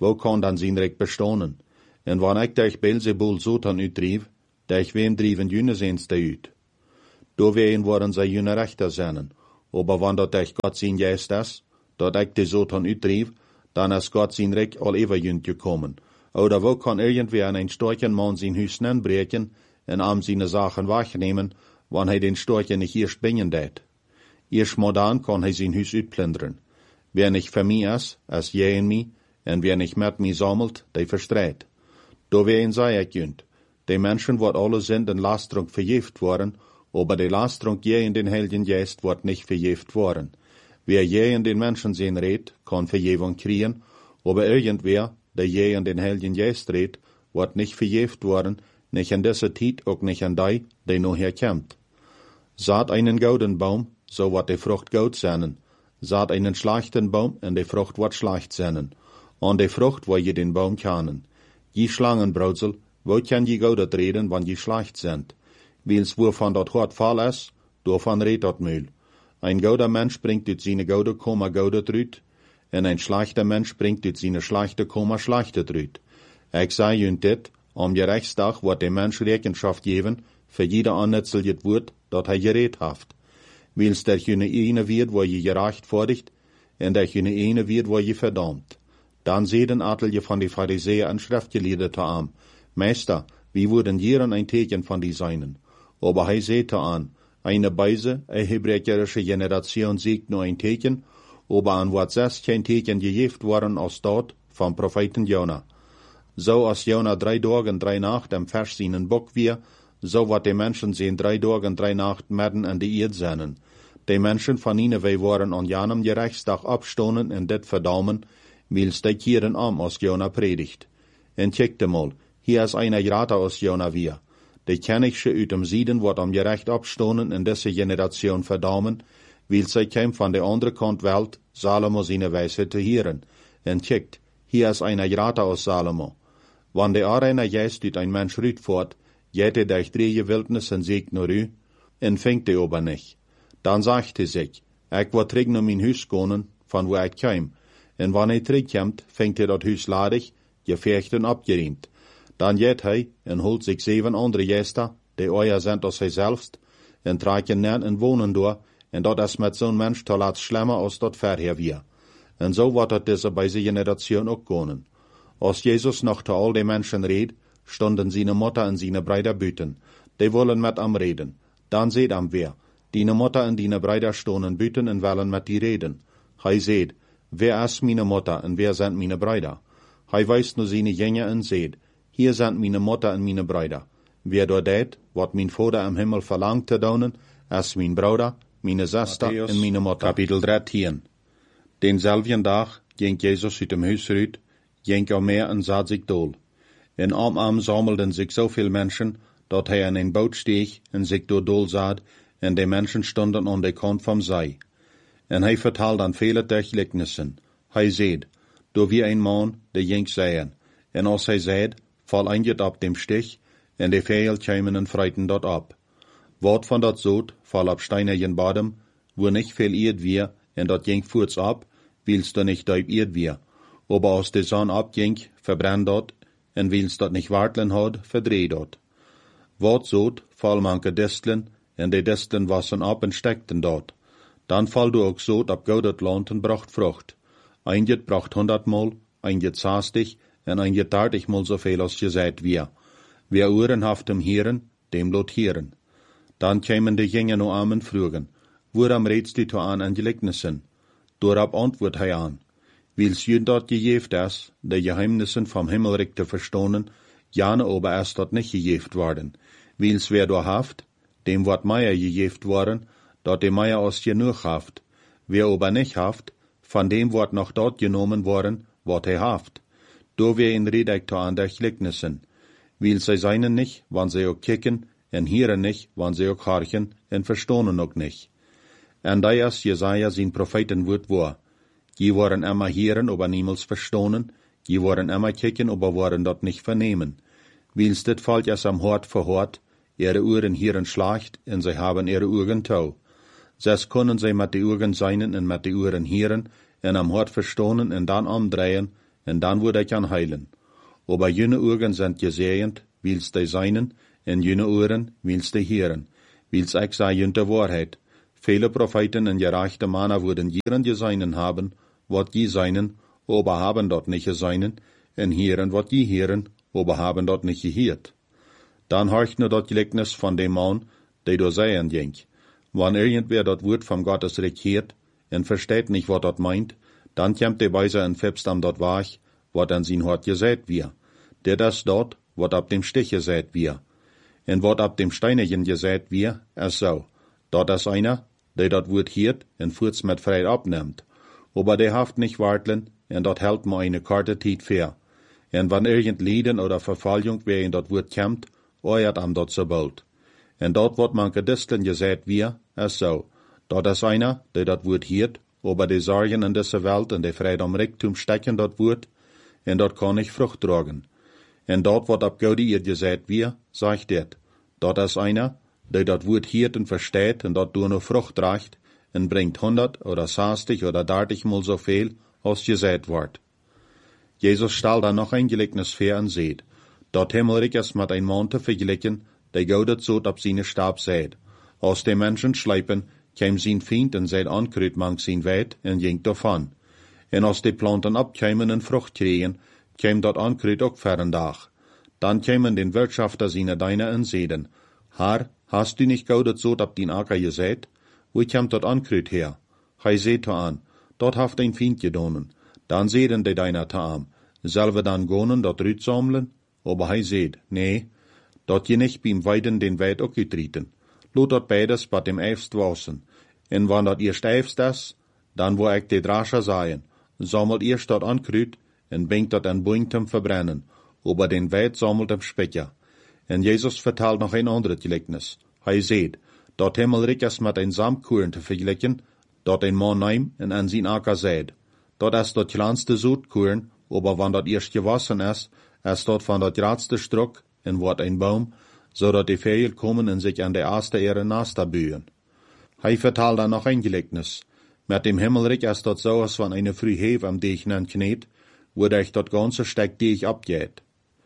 wo kann dan zijn recht bestonen? En wanneer ik durch Beelzebul Satan uitdrief, durch wem drieven jene zijnste uit? Door ween worden zij jene rechter zijn. Aber wann dat durch Gott zijn geest is, dat ik de Satan uitdrief, dan is Gott zijn recht al ever jünt gekommen. Oder wo kann irgendwer an ein storchen Mann sein Hüs breken en am seine Sachen wegnehmen, wann hij den Storchen nicht erst bringen det? Erst mal dann kann hij sein Hüs uitplunderen. Wer nicht für mich ist je in mich, en wer nicht mit mich sammelt, der verstreit. Do wen sei ich jünt. Die Menschen wird alle sind in Lastrung vergift worden, aber die Lastrung je in den Heiligen Geist wird nicht vergift worden. Wer je in den Menschen sehen redt, kann Vergebung kriegen, aber irgendwer, der je in den Heiligen Geist redt, wird nicht vergift worden, nicht in dieser Zeit, auch nicht an die, der noch herkommt. Saat einen gouden Baum, so wird die Frucht goud sein. Saat einen schlechten Baum, und die Frucht wird schlecht sein. An die Frucht, wo je den Baum kennen. Je Schlangenbrautsel, wo kann je goudet reden, wann je schlecht sind? Wils wovon dat hart fall is, davon redt dat Mühl. Ein gouder Mensch bringt uit seine goude Koma goudet rüt, en ein schlechter Mensch bringt uit seine schlechte Koma schlechtet rüt. Ik sei junt dit, am Gerechtsdag wird der Mensch Rechenschaft geben, für jeder annetzeljet Wort, dat hij gereed haft. Wils der jene ene wird, wo je gerecht vordigt, en der jene ene wird, wo je verdammt. Dan zeiden atelje van die Pharisäer en Schriftgelehrte aan, Meister, wie würden jeren ein Teken von die seinen? Aber hij sehte an, eine Beise, hebräische Generation siegt nur ein Teken, aber an wat 16 Teken gegeft worden als dort vom Propheten Jona. So als Jona 3 Tage und 3 Nacht am Vers seinen Bock wir, so wat die Menschen sehen 3 Tage und 3 Nacht mitten in die Erde seinen. Die Menschen von Nineveh waren an jenem Gerechtstag abstonen und det verdammen, wils die Kieren als Jona predigt. En checkte mal, hier ist einer grater als Jona wir. Die Kennigste uit dem Sieden wird am Gerecht abstonen in diese Generation verdammen, weil sie käm von der anderen Kant Welt Salomo seine Weisheit zu hören. En checkt, hier ist einer grater als Salomo. Wann der Arena Geist uit ein Mensch rüt fort, geht er durch 3 Wildnis en siegt nur rü, en fängt er aber nicht. Dann sagt er sich, ich will zurück nach mein Hüs gehen, von wo ich käm. En wann er zurückkommt, fängt er das Hüs ladig, gefecht und abgeriemt. Dan geht hij en holt zich 7 andere Gäste, die euer sind als hij selbst, en tragen net en wohnen door, en dat is met zo'n Mensch te laat schlimmer als dat verher wir. En so wordt het deze beide Generation ook gaan. Als Jesus noch te al die Menschen reed, stonden seine Mutter en seine Brüder büten. Die wollen met am reden. Dan seht am wer. Dine Mutter en dine Brüder stonen büten en willen met die reden. Hij seht, wer is meine Mutter en wer sind meine Brüder? Hij weist nur seine Jünger en seht, hier sind meine Mutter und meine Brüder. Wer dort det, wat mein Vater im Himmel verlangt te doen, ist mein Bruder, meine Schwester und meine Mutter. Kapitel 13. Denselben Tag ging Jesus uit dem Huis uit, ging er meer en zat zich dool. En am sammelten sich so viel Menschen, dat hij in een boot steeg en zich door dool zat, en die Menschen stonden aan de kant vom Zee. En hij vertelde aan vele Gleichnissen. Hij zeid, door wie een man, die ging zeien. En als hij zeid, val einget ab dem Stich, en de Vögel kämen en freiten dort ab. Wort von dat Sod fall ab steinerjen Badem, wo nicht viel Erd wir, en dat ging furz ab, wils da nicht deib Erd wir. Aber aus de Sonne abging, verbrennt dort, en wils dat nicht wartlen hat, verdreh dort. Wort Sod fall manke Disteln, en de Disteln wassen ab en steckten dort. Dan fall du auch Sod ab goudet Land en bracht Frucht. Einget bracht 100-mal, einget 60, en einget 30-mal so viel als gesagt wir. Wer Ohren haft im Hieren, dem lot hieren. Dan kämen die Jünger no an en frugen, woran redst du an Gleichnissen? Dorab antwort hij an, wils jün dort gejeft is, de Geheimnissen vom Himmelreich te verstonen, jane aber erst dort nicht gejeft worden. Wils wer do haft, dem wat Meier gejeft worden, dort de Meier aus genug haft. Wer aber nicht haft, von dem wat noch dort genommen worden, wat hij haft. Do wer in Redektor an der Gleichnissen. Wils sie seinen nicht, wann sie auch kicken, en hieren nicht, wann sie auch harchen, en verstonen auch nicht. En da is Jesaja sein Prophetenwort war. Die waren immer hieren, aber niemals verstonen, die waren immer kicken, aber waren dort nicht vernehmen. Wils dit fällt es am Hort für Hort, ihre Ohren hieren schlecht, en sie haben ihre Ohren tau. Ses können sie mit die Ohren seinen en mit die Ohren hieren, en am Hort verstonen en dann umdrehen, en dan wordt ik aan heilen. Aber jene Augen sind gesehend, wils die seinen, en jene Ohren, wils die hören, wils ich sei jene Wahrheit. Viele Propheten en gerechte Männer wurden jeren geseinen haben, wat je seinen, aber haben dort nicht geseinen, en hören wat je hören, aber haben dort nicht gehört. Dann horcht nur dort Gleichnis von dem Mann, der do seien ging. Wann irgendwer dort Wort vom Gottes Recht hört, en versteht nicht, wat dort meint, dann kommt der Weiser en fäbst am dort wach, wat an sein Hort gesät wir. Der das dort, wat ab dem Stich gesät wir. En wat ab dem Steinigen gesät wir, so. Dort ist einer, der dort Wort hiert, en furz mit Freit abnimmt. Aber der haft nicht warteln, en dort hält ma eine Karte Tiet fair. En wann irgend Leiden oder Verfallung wer in dort Wort kommt, euert am dort so bald. En dort wat man gedisteln gesät wir, so. Dort ist einer, der dort Wort hiert, aber die Sorgen in dieser Welt und die Freit am Reichtum stecken dort Wort, en dort kann ich Frucht tragen. En dort wat ab Gode ihr gesät wir, sagt det. Dort ist einer, der dort Wort hiert und versteht und dort nur Frucht tragt, en bringt 100 oder 60 oder 30 mal so viel, als gesät wird. Jesus stellt dann noch ein Gleichnis vor und seht. Dort Himmelreich ist mit ein Mann zu vergleichen, der Gode zot ab seine Stab sät. Aus dem Menschen schleipen, käm sein Feind und seid ankrüt mang sein Weit und ging davon. En als die Planten abkämen und Frucht kriegen, käm dort ankrüt auch fern Dach. Dann kämen den Wirtschafter seine Deine und säden, Herr, hast du nicht Gode zot ab din Acker gesät? Wo kämt dort ankrüt her? Hei seht an, dort haft ein Feind gedonen. Dann säden die Deiner taam, selber dann gonen dort Rüt sammeln? Aber hei seht, nee, dort je nicht beim Weiden den Weit auch getreten. Lot dort beides bei dem Eifst wassen. En wann dort ihr steifst das, dann wo ich die Drascher seien, sammelt ihr dort ankrüt, en bringt dort ein Buing zum Verbrennen, aber den Weit sammelt am Specher. En Jesus vertelt noch ein anderes Gleichnis. Hei seht, dort Himmelreich ist mit ein Samtkuren zu vergleichen, dort ein Mann neim en an sein Acker sät. Dort ist dort kleinste Sudkuren, aber wann dort erst gewassen ist dort von dort gradste Struck, en wordt ein Baum, so dat die Vögel kommen und sich an der erste ihre Nester bühen. Hei vertelt dann noch ein Gleichnis. Mit dem Himmelreich ist dort so, als wenn eine früh Hefe am Deichnen kniet, wo euch dort ganze Steck Deich abgeht.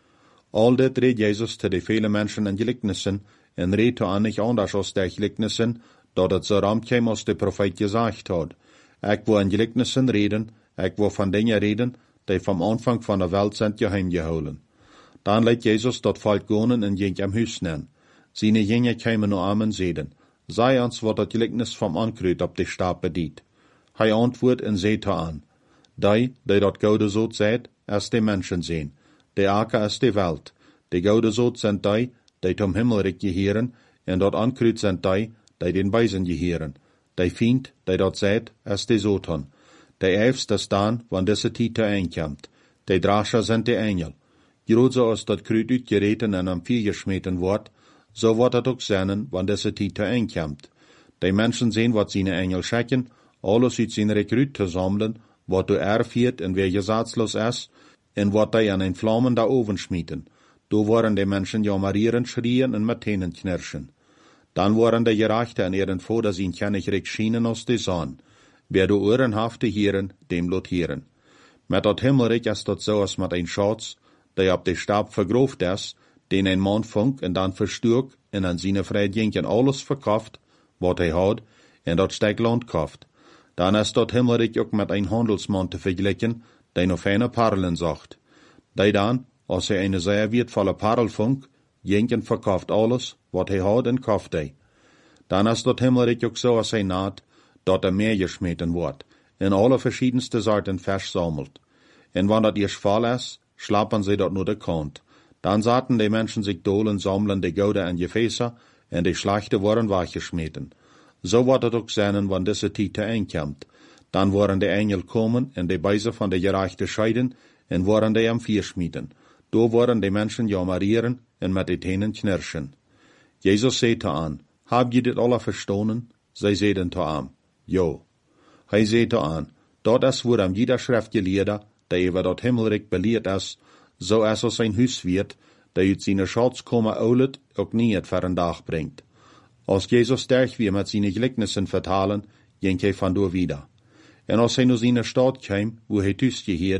All das redet Jesus zu den vielen Menschen in Gleichnissen, und redet auch nicht anders aus der Gleichnissen, dort es so ramt käme, als der Prophet gesagt hat. Ich wo in Gleichnissen reden, ich wo von Dingen reden, die vom Anfang von der Welt sind geheimgeholen. Dann lädt Jesus dort Volk gonen und ging am Hüs nennen. Seine Jünger kämen nur am und sehen, sei uns, wat das Gleichnis vom Ankrüt ab die Stab bedient. Hei antwort und seht an. Die dort Gode so seht, ist die Menschen sehen. Der Acker ist die Welt. Die Gode so sind die zum Himmelreich gehören, und dort Ankrüt sind die den Weisen gehören. Die Feind, dort seht, ist die Sotan. Der Eifst ist dann, wann diese Tite einkommt. Die Drascher sind die Engel. Großer als dat Krüt utgereten en am Vier geschmeten wordt, so wordt dat ook zijn, wann diese Tite einkommt. Die Menschen sehen, wat seine Engel schicken, alles uit zijn Rekrut te sammeln, wat du erfiert en wer gesatzlos ist, en wat die an ein Flammen da oven schmieten. Do waren die Menschen jammerieren, schrien en mit Tänen knirschen. Dann waren die Gerechte an ihren Vater sein Kennigreich schienen aus die Sonne. Wer du Ohren hafte hieren, dem lot hieren. Mit dat Himmelreich ist dat so, als mit ein Schatz, der ab de Stab vergroft ist, den ein Mann funk en dann verstürk en an seine Freidjenken alles verkauft, wat hij hat, en dat Steckland kauft. Dann ist dat Himmelreich auch mit ein Handelsmann zu vergleichen, der noch feine Parlen sagt. Der dann, als er eine sehr wertvolle Parel funk, jenken verkauft alles, wat hij hat en kauft hij. Dann ist dat Himmelreich auch so, als hij naht, dat Meer geschmeten wordt, en alle verschiedenste Sorten Fisch sammelt. En wann dat erst voll ist, schlappen sie dort nur de Kant. Dann saten die Menschen sich dolen sammeln die Goude en Gefäße, en die Schlechte worden weggeschmeten. So wird es auch sein, wann diese Tite einkommt. Dann worden die Engel kommen, en die Beise von der Gerechte scheiden, en worden die am Vier schmieden. Do worden die Menschen jammerieren, en mit die Tänen knirschen. Jesus sagte an, habt ihr dit alle verstanden? Sie sehen to an, jo. Hij sagte an, dort ist wo am jeder Schriftgelehrter, der über dort Himmelreich belehrt ist, so als er sein Hüs wird, der ut seine Schatz komme oulet, auch nie et für ein Dach bringt. Als Jesus derch wie mit seine Gleichnissen vertalen, ging er von do wieder. En als hij nu seine Stadt käm, wo hij thuis geheerd,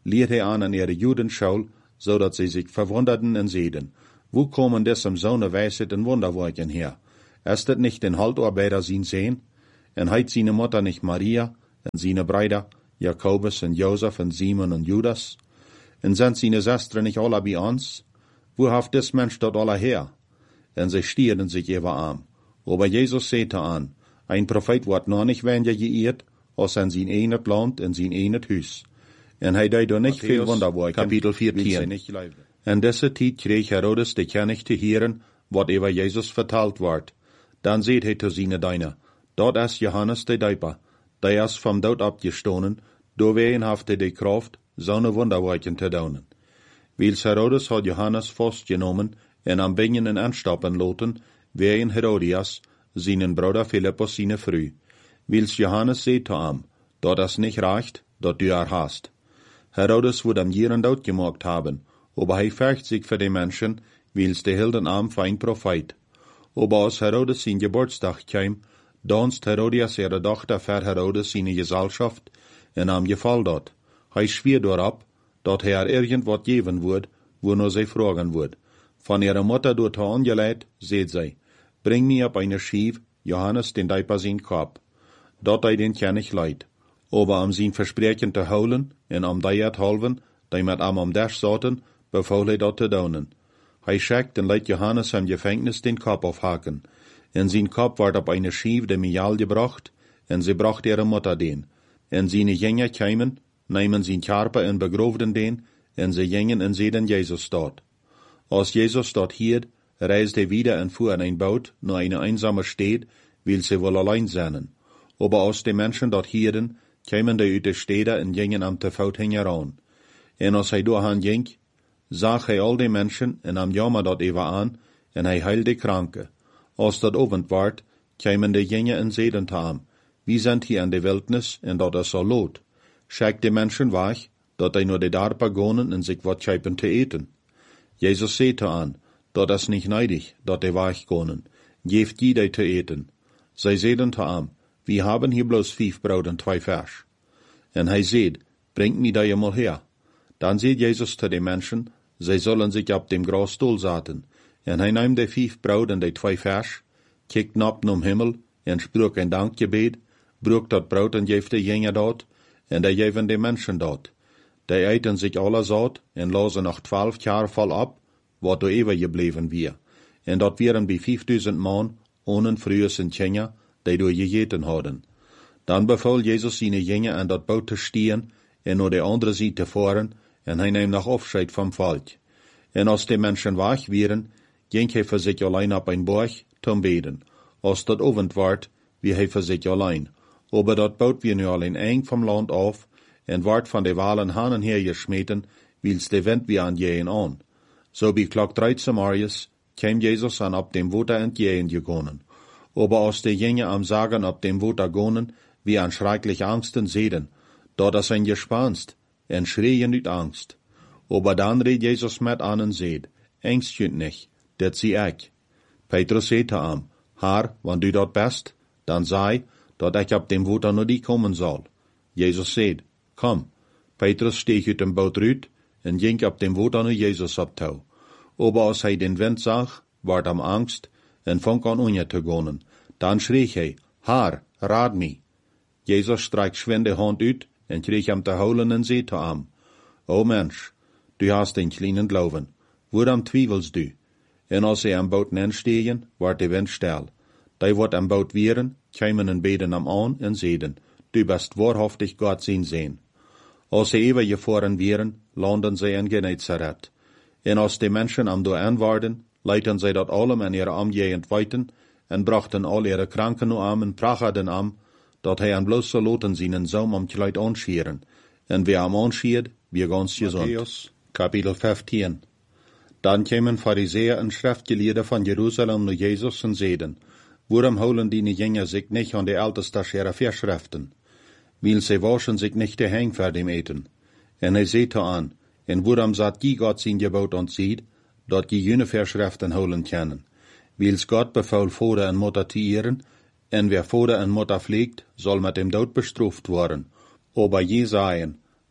liet er an ihre Judenschule, so dass sie sich verwunderten und sehen, wo kommen desem Sohne Weisheit und Wunderwerken her? Ist das nicht den Haltarbeiter sin sehen? Und heit seine Mutter nicht Maria, und seine Brüder, Jakobus und Josef und Simon und Judas? Und sind seine Schwestern nicht alle bei uns? Wo haft des Mensch dort alle her? Und sie stierten sich über arm. Aber Jesus sagte an, ein Prophet wird noch nicht weniger geehrt, als an sein eigenes Land und sein eigenes Hus. Und hij deed nicht viel Wunderwerken, Kapitel 14. In dieser Zeit kreeg Herodes de König te hören, wat über Jesus vertelt ward. Dann seht hij zu seine Diener, dort ist Johannes der Däuper, der ist vom Tod abgestoßen, doorwegen haft hij de Kraft, seine Wunderwerken te doen. Wils Herodes hat Johannes festgenommen und am Bingen in Anstappen loten, wegen Herodias, seinen Bruder Philippus seine Früh. Wils Johannes seht zu ihm, dort es nicht reicht, dort du hast. Herodes wird am Jieren Tod gemacht haben, aber hij fürcht sich für die Menschen, wils de hielden am für ein Prophet. Aber als Herodes sein Geburtstag kam, donst Herodias ihre Tochter für Herodes seine Gesellschaft, und am Gefall dort. Hij schwier dorab, dort er irgendwas geben wird, wo nur sie fragen wird. Von ihrer Mutter dort angelegt, seht sie, bring mir ab eine Schief, Johannes den Däuper sein Kopf. Dort den König leid. Aber am sein Versprechen zu holen, und am Deiert halven, die mit am Dash saßen, befahl er dort zu donen. Hij schickt und leidt Johannes im Gefängnis den Kopf aufhaken. In sein Kopf ward ab eine Schief dem Mial gebracht, und sie bracht ihre Mutter den. Und seine Jünger kämen, nehmen sein Körper und begrobten den, und sie gingen und sehen Jesus dort. Als Jesus dort hielt, reiste er wieder und fuhr in ein Boot, nur eine einsame Stadt, will sie wohl allein sein. Aber als die Menschen dort hielten, kämen die uit de Städte und gingen am Tefout heran. Und als hij doorheen ging, zag hij al die Menschen und am Jammer dort even an, und hij heilte die Kranke. Als dat Abend ward, kämen die Jünger und zeiden zu ihm, wie sind hier in der Wildnis, und dort ist so lot. Schickt die Menschen weg, dort hij nur die Darpa gonen und sich wat scheipen te eten. Jesus sagte an, dort ist nicht neidig, dort die weg gonen. Geeft jeder te eten. Zij zeiden zu ihm, wir haben hier bloß 5 Brot und 2 Fisch. Und hij seht, bringt mir da mal her. Dann seht Jesus zu den Menschen, sie sollen sich ab dem Grasstuhl saten. Und hij nahm die 5 Brot und die 2 Fisch, kijkt nab zum Himmel, und sprach ein Dankgebet, brach dat Brot und geeft die Jünger dort, und er geven die Menschen dort. Die eten sich alle satt, und lasen noch 12 Jahre voll ab, wat do ever gebleven wir. Und dort wären bei 5000 Mann, ohne frühes und Jünger, die do gegeten hadden. Dann befahl Jesus seine Jünger an dat Boot te stehen, und nur die andere Seite te fahren, und hij nahm noch Abschied vom Volk. Und als die Menschen weg waren, ging hij für sich allein ab ein Berg zum Beten. Als dat Abend ward, wie hij für sich allein. Aber dat Boot wir nu allein eng vom Land auf, und ward von de Walen hanen her geschmeten, wils de Wind wie an jähen an. So bei Klock 13 Marius kam Jesus an ab dem Water entgegen gegangen. Aber als die Jünger am Sagen ab dem Water gonen, wie an schrecklich Angsten sehen, dort ist ein Gespanst, und schreien mit Angst. Aber dann redet Jesus mit an und sagt, ängstjüt nicht, dat sie ich. Petrus sagte ihm, Herr, wenn du dort bist, dann sei, dat ich ab dem Water nur die kommen soll. Jesus sagt, komm. Petrus steeg uit dem Boot uit, und ging ab dem Water nur Jesus abtau. Aber als hij den Wind zag, ward am Angst, und fang an unje te gonen. Dann schrie hij, Herr, red mich. Jesus streikt schwend de Hand uit, und kreeg hem te holen und zei zu ihm, O Mensch, du hast den kleinen Glauben, woran zweifelst du? Und als sie am Boot nenstehen, ward de Wind still. Die wat am Boot wären, kämen und beten am an und zeiden, du bist wahrhaftig Gott sein Sehen. Als sie eben gefahren wären, landen sie in Genezareth. Und als die Menschen am do waren, leiten sie dort allem in ihre Amgegend weiten, und brachten all ihre Kranken nur am und prachten am, dat hij an bloß so loten seinen Sohn am Kleid anschieren. Und wer am anschiert, wir ganz gesund. Matthäus, Kapitel 15. Dann kämen Pharisäer und Schriftgelehrte von Jerusalem zu Jesus und seiden, warum holen die Jünger sich nicht an die Ältesten ihrer Verschriften? Weil sie waschen sich nicht die Hänge für dem Eten. Und er seht an, und warum sagt die Gott sein Gebot und sieht, dat die jene Verschriften holen können? Weils Gott befahl Vater und Mutter zu ehren, und wer Vater und Mutter pflegt, soll mit dem Tod bestraft worden. Aber Jesaien,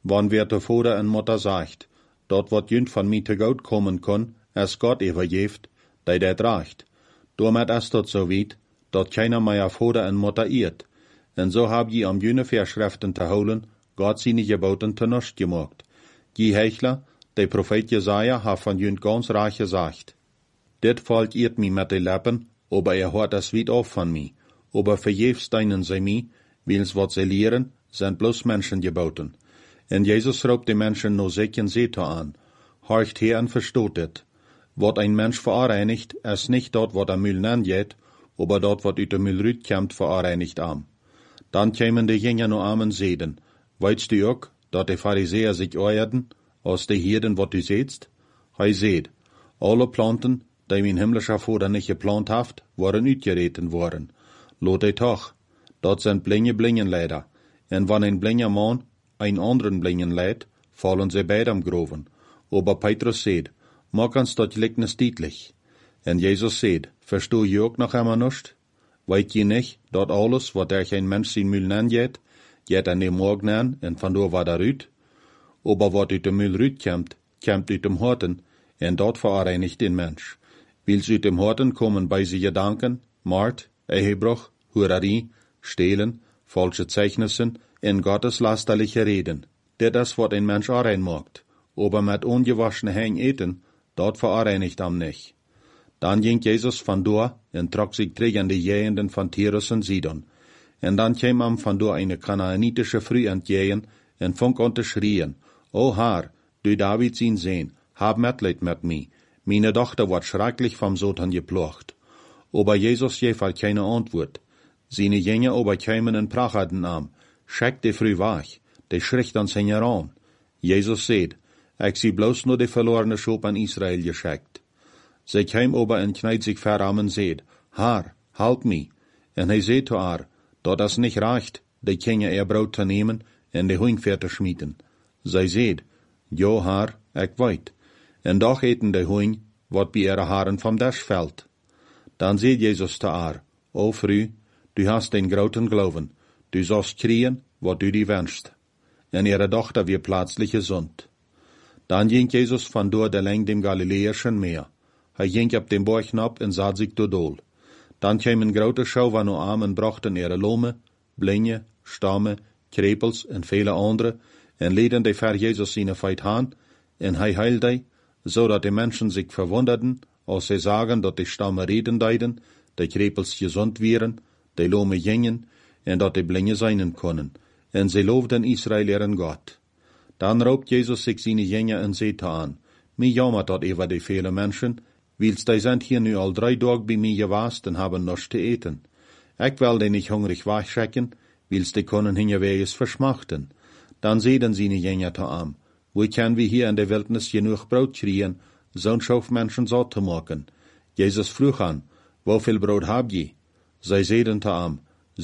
wann wer de Vader en Mutter sagt, dort wat jünd van mij te goed kommen kon, als Gott übergeeft, die dat reicht. Damit ist dort so weit, dat keiner mehr Vader en Mutter irrt. En so hab je am jüne Verschriften te holen, Gott seine Geboten te nust gemacht. Die Hechler, der Prophet Jesaja, hat von jünd ganz reich gesagt. Dit fällt irrt mi mit de Lippen, aber hört das weit auf von mi. Aber verjefs deinen sie mi, wils wat sie lehren, sind bloß Menschen geboten. En Jesus raubt die Menschen no sichen Seete an. Horcht her en verstoot dit. Wat ein Mensch verreinigt, ist nicht dort, wat Müll nanjet, aber dort, wat uit de Müll rütkämmt, verreinigt am. Dann kämen die Jünger no amen seden. Weitst du ook, dat die Pharisäer sich euerden, aus de Hirden, wat du sehtst? Hei seht, alle Planten, die mein himmlischer Vater nicht geplant haft, waren uitgereten worden. Lot ei toch, dat sind blinge leider. En wann ein blinger Mann ein anderen blingen leidt, fallen sie beide am Groven. Aber Petrus seht, mag uns dat Gleichnis deutlich. En Jesus seht, verstoh je ook noch einmal nicht? Weet je nicht, dat alles, wat ein Mensch sin Müll nanjet, jet an dem Morgen an, en vandoor war rüt? Aber wat uit dem Müll rüt kämmt uit dem Horten, en dat verreinigt den Mensch. Wils uit dem Horten kommen bei sie Gedanken, Mord, Ehebruch, Hurerie, Stehlen, falsche Zeichnissen, en gotteslasterliche Reden. Der das, wat ein Mensch rein mogt. Aber mit ungewaschene Häng eten, dat verreinigt am nicht. Dann ging Jesus van door en trok sich tegen de Jehenden van Tyrus en Sidon. En dan kwam am van door eine kanaanitische Früh entgegen en fong an te schrien, O Herr, du David zijn Sehn, hab Mitleid mit mi. Meine Tochter wordt schrecklich vom Satan geplocht. Aber Jesus jefer keine Antwort. Seine Jünger aber kämen en pracherten am. Schickt die Früh wach, die schricht an sein heran. Jesus seht, ich sie bloß nur die verlorene Schop an Israel geschickt. Sie käm aber en kneit sich veram en seht, Herr, halt mi. En hij seht zu haar, dat das nicht reicht, die Kinder ihr Brot zu nehmen en die Huingveer te schmieden. Sie seht, Jo Herr, ich weit. En doch eten die Huing, wat bei ihre Haaren vom Dasch fällt. Dann seht Jesus zu haar, O Früh, du hast den großen Glauben, du sollst kriegen, wat du die wünschst. En ihre Tochter wird plötzlich gesund. Dann ging Jesus van door de leng dem Galiläischen Meer. Hij ging op dem Berg ab en sah sich dodol. Dann kämen grote Schau van arm en brachten ihre Lome, Blinge, Stamme, Krepels en viele andere, en leden die ver Jesus seine Feit han, en hij heilt die, zodat die Menschen sich verwunderten, als sie sagen, dat die Stamme reden deiden, die Krepels gesund wären, die Lome gingen, en dat die Blinge seinen können, en sie loofden Israel ihren Gott. Dann raubt Jesus sich seine Jünger en seht an, mir jammert dat über die viele Menschen, wils die sind hier nu al 3 Tage bei mir gewast en haben nichts zu eten. Ich will die nicht hungrig wachschrecken, wils die können hingeweges verschmachten. Dann sehen seine Jünger an, wo können wir hier in der Wildnis genug Brot kriegen, so'n Schaufmenschen satt zu machen. Jesus frug an, wie viel Brot habt ihr? Sie sehen an,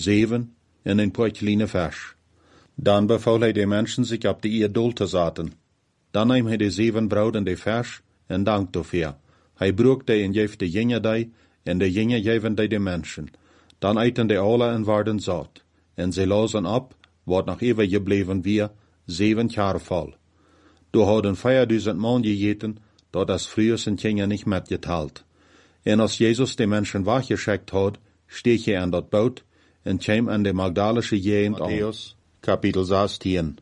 7 en ein paar kleine Fisch. Dann befahl hij de Menschen sich op die Erdol te zaten. Dan nahm hij de 7 Brot en de Fisch en dankt dafür. Hij broek die en geeft de Jünger die, en de Jünger geven die de Menschen. Dan eten die alle en waren zat. En sie losen ab, wat nog even gebleven weer, 7 Jahre voll. Du hadden 4000 Mann gegeten, dat das früher sind Jünger nicht mitgeteilt. En als Jesus die Menschen wachgeschickt hat, steeg hij aan dat boot en kwam aan de Magdalische Gegend an. Kapitel 16.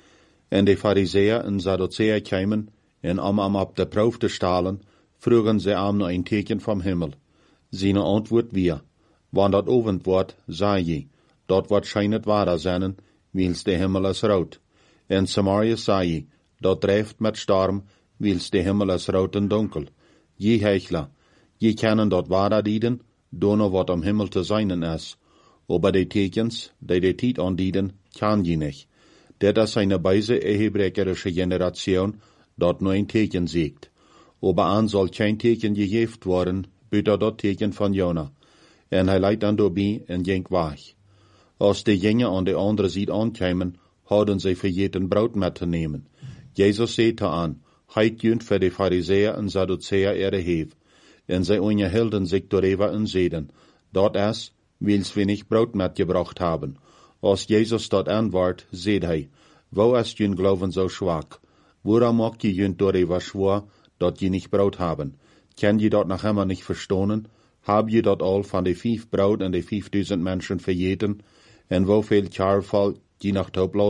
En de Pharisäer en Sadduzäer kämen, en am ab der Proef te stalen, frugen sie am noch ein Teken vom Himmel. Seine Antwort wir, wann dat Abend wordt, sei je, dat wordt scheinet wahrer seinen, wils de Himmel is rood. En Samaria sei je, dat drijft met storm, wils de Himmel is rood en donkel. Je Heuchler, je kennen dat wahrer dieden, dono wat am Himmel te seinen is. Aber die Tekens, die de Tiet andieden, kann je nicht. Dat is eine beise ehebrecherische Generation, dat nur ein Teken siegt. Aber an soll kein Teken gegeft worden, büter dat Teken von Jona. En hij leidt an dorbij en ging weg. Als de Jünger an de andere Seite ankämen, hadden sie für jeden Brot mitzunehmen. Jesus sehte an, heit jünt für die Pharisäer en Sadduzäer ihre Hev. En sie unterhielten sich darüber en seden, dat es, wils wir nicht Brot mitgebracht haben. Als Jesus dort antwort, seht hij, Wo ist jün Glauben so schwach? Woran macht je jün dort was schwor, dort je nicht Brot haben? Kann je dort noch immer nicht verstohnen? Hab je dort all von de 5 Brot und de 5000 Menschen verjeten? En woveel jaar valt je noch toplos?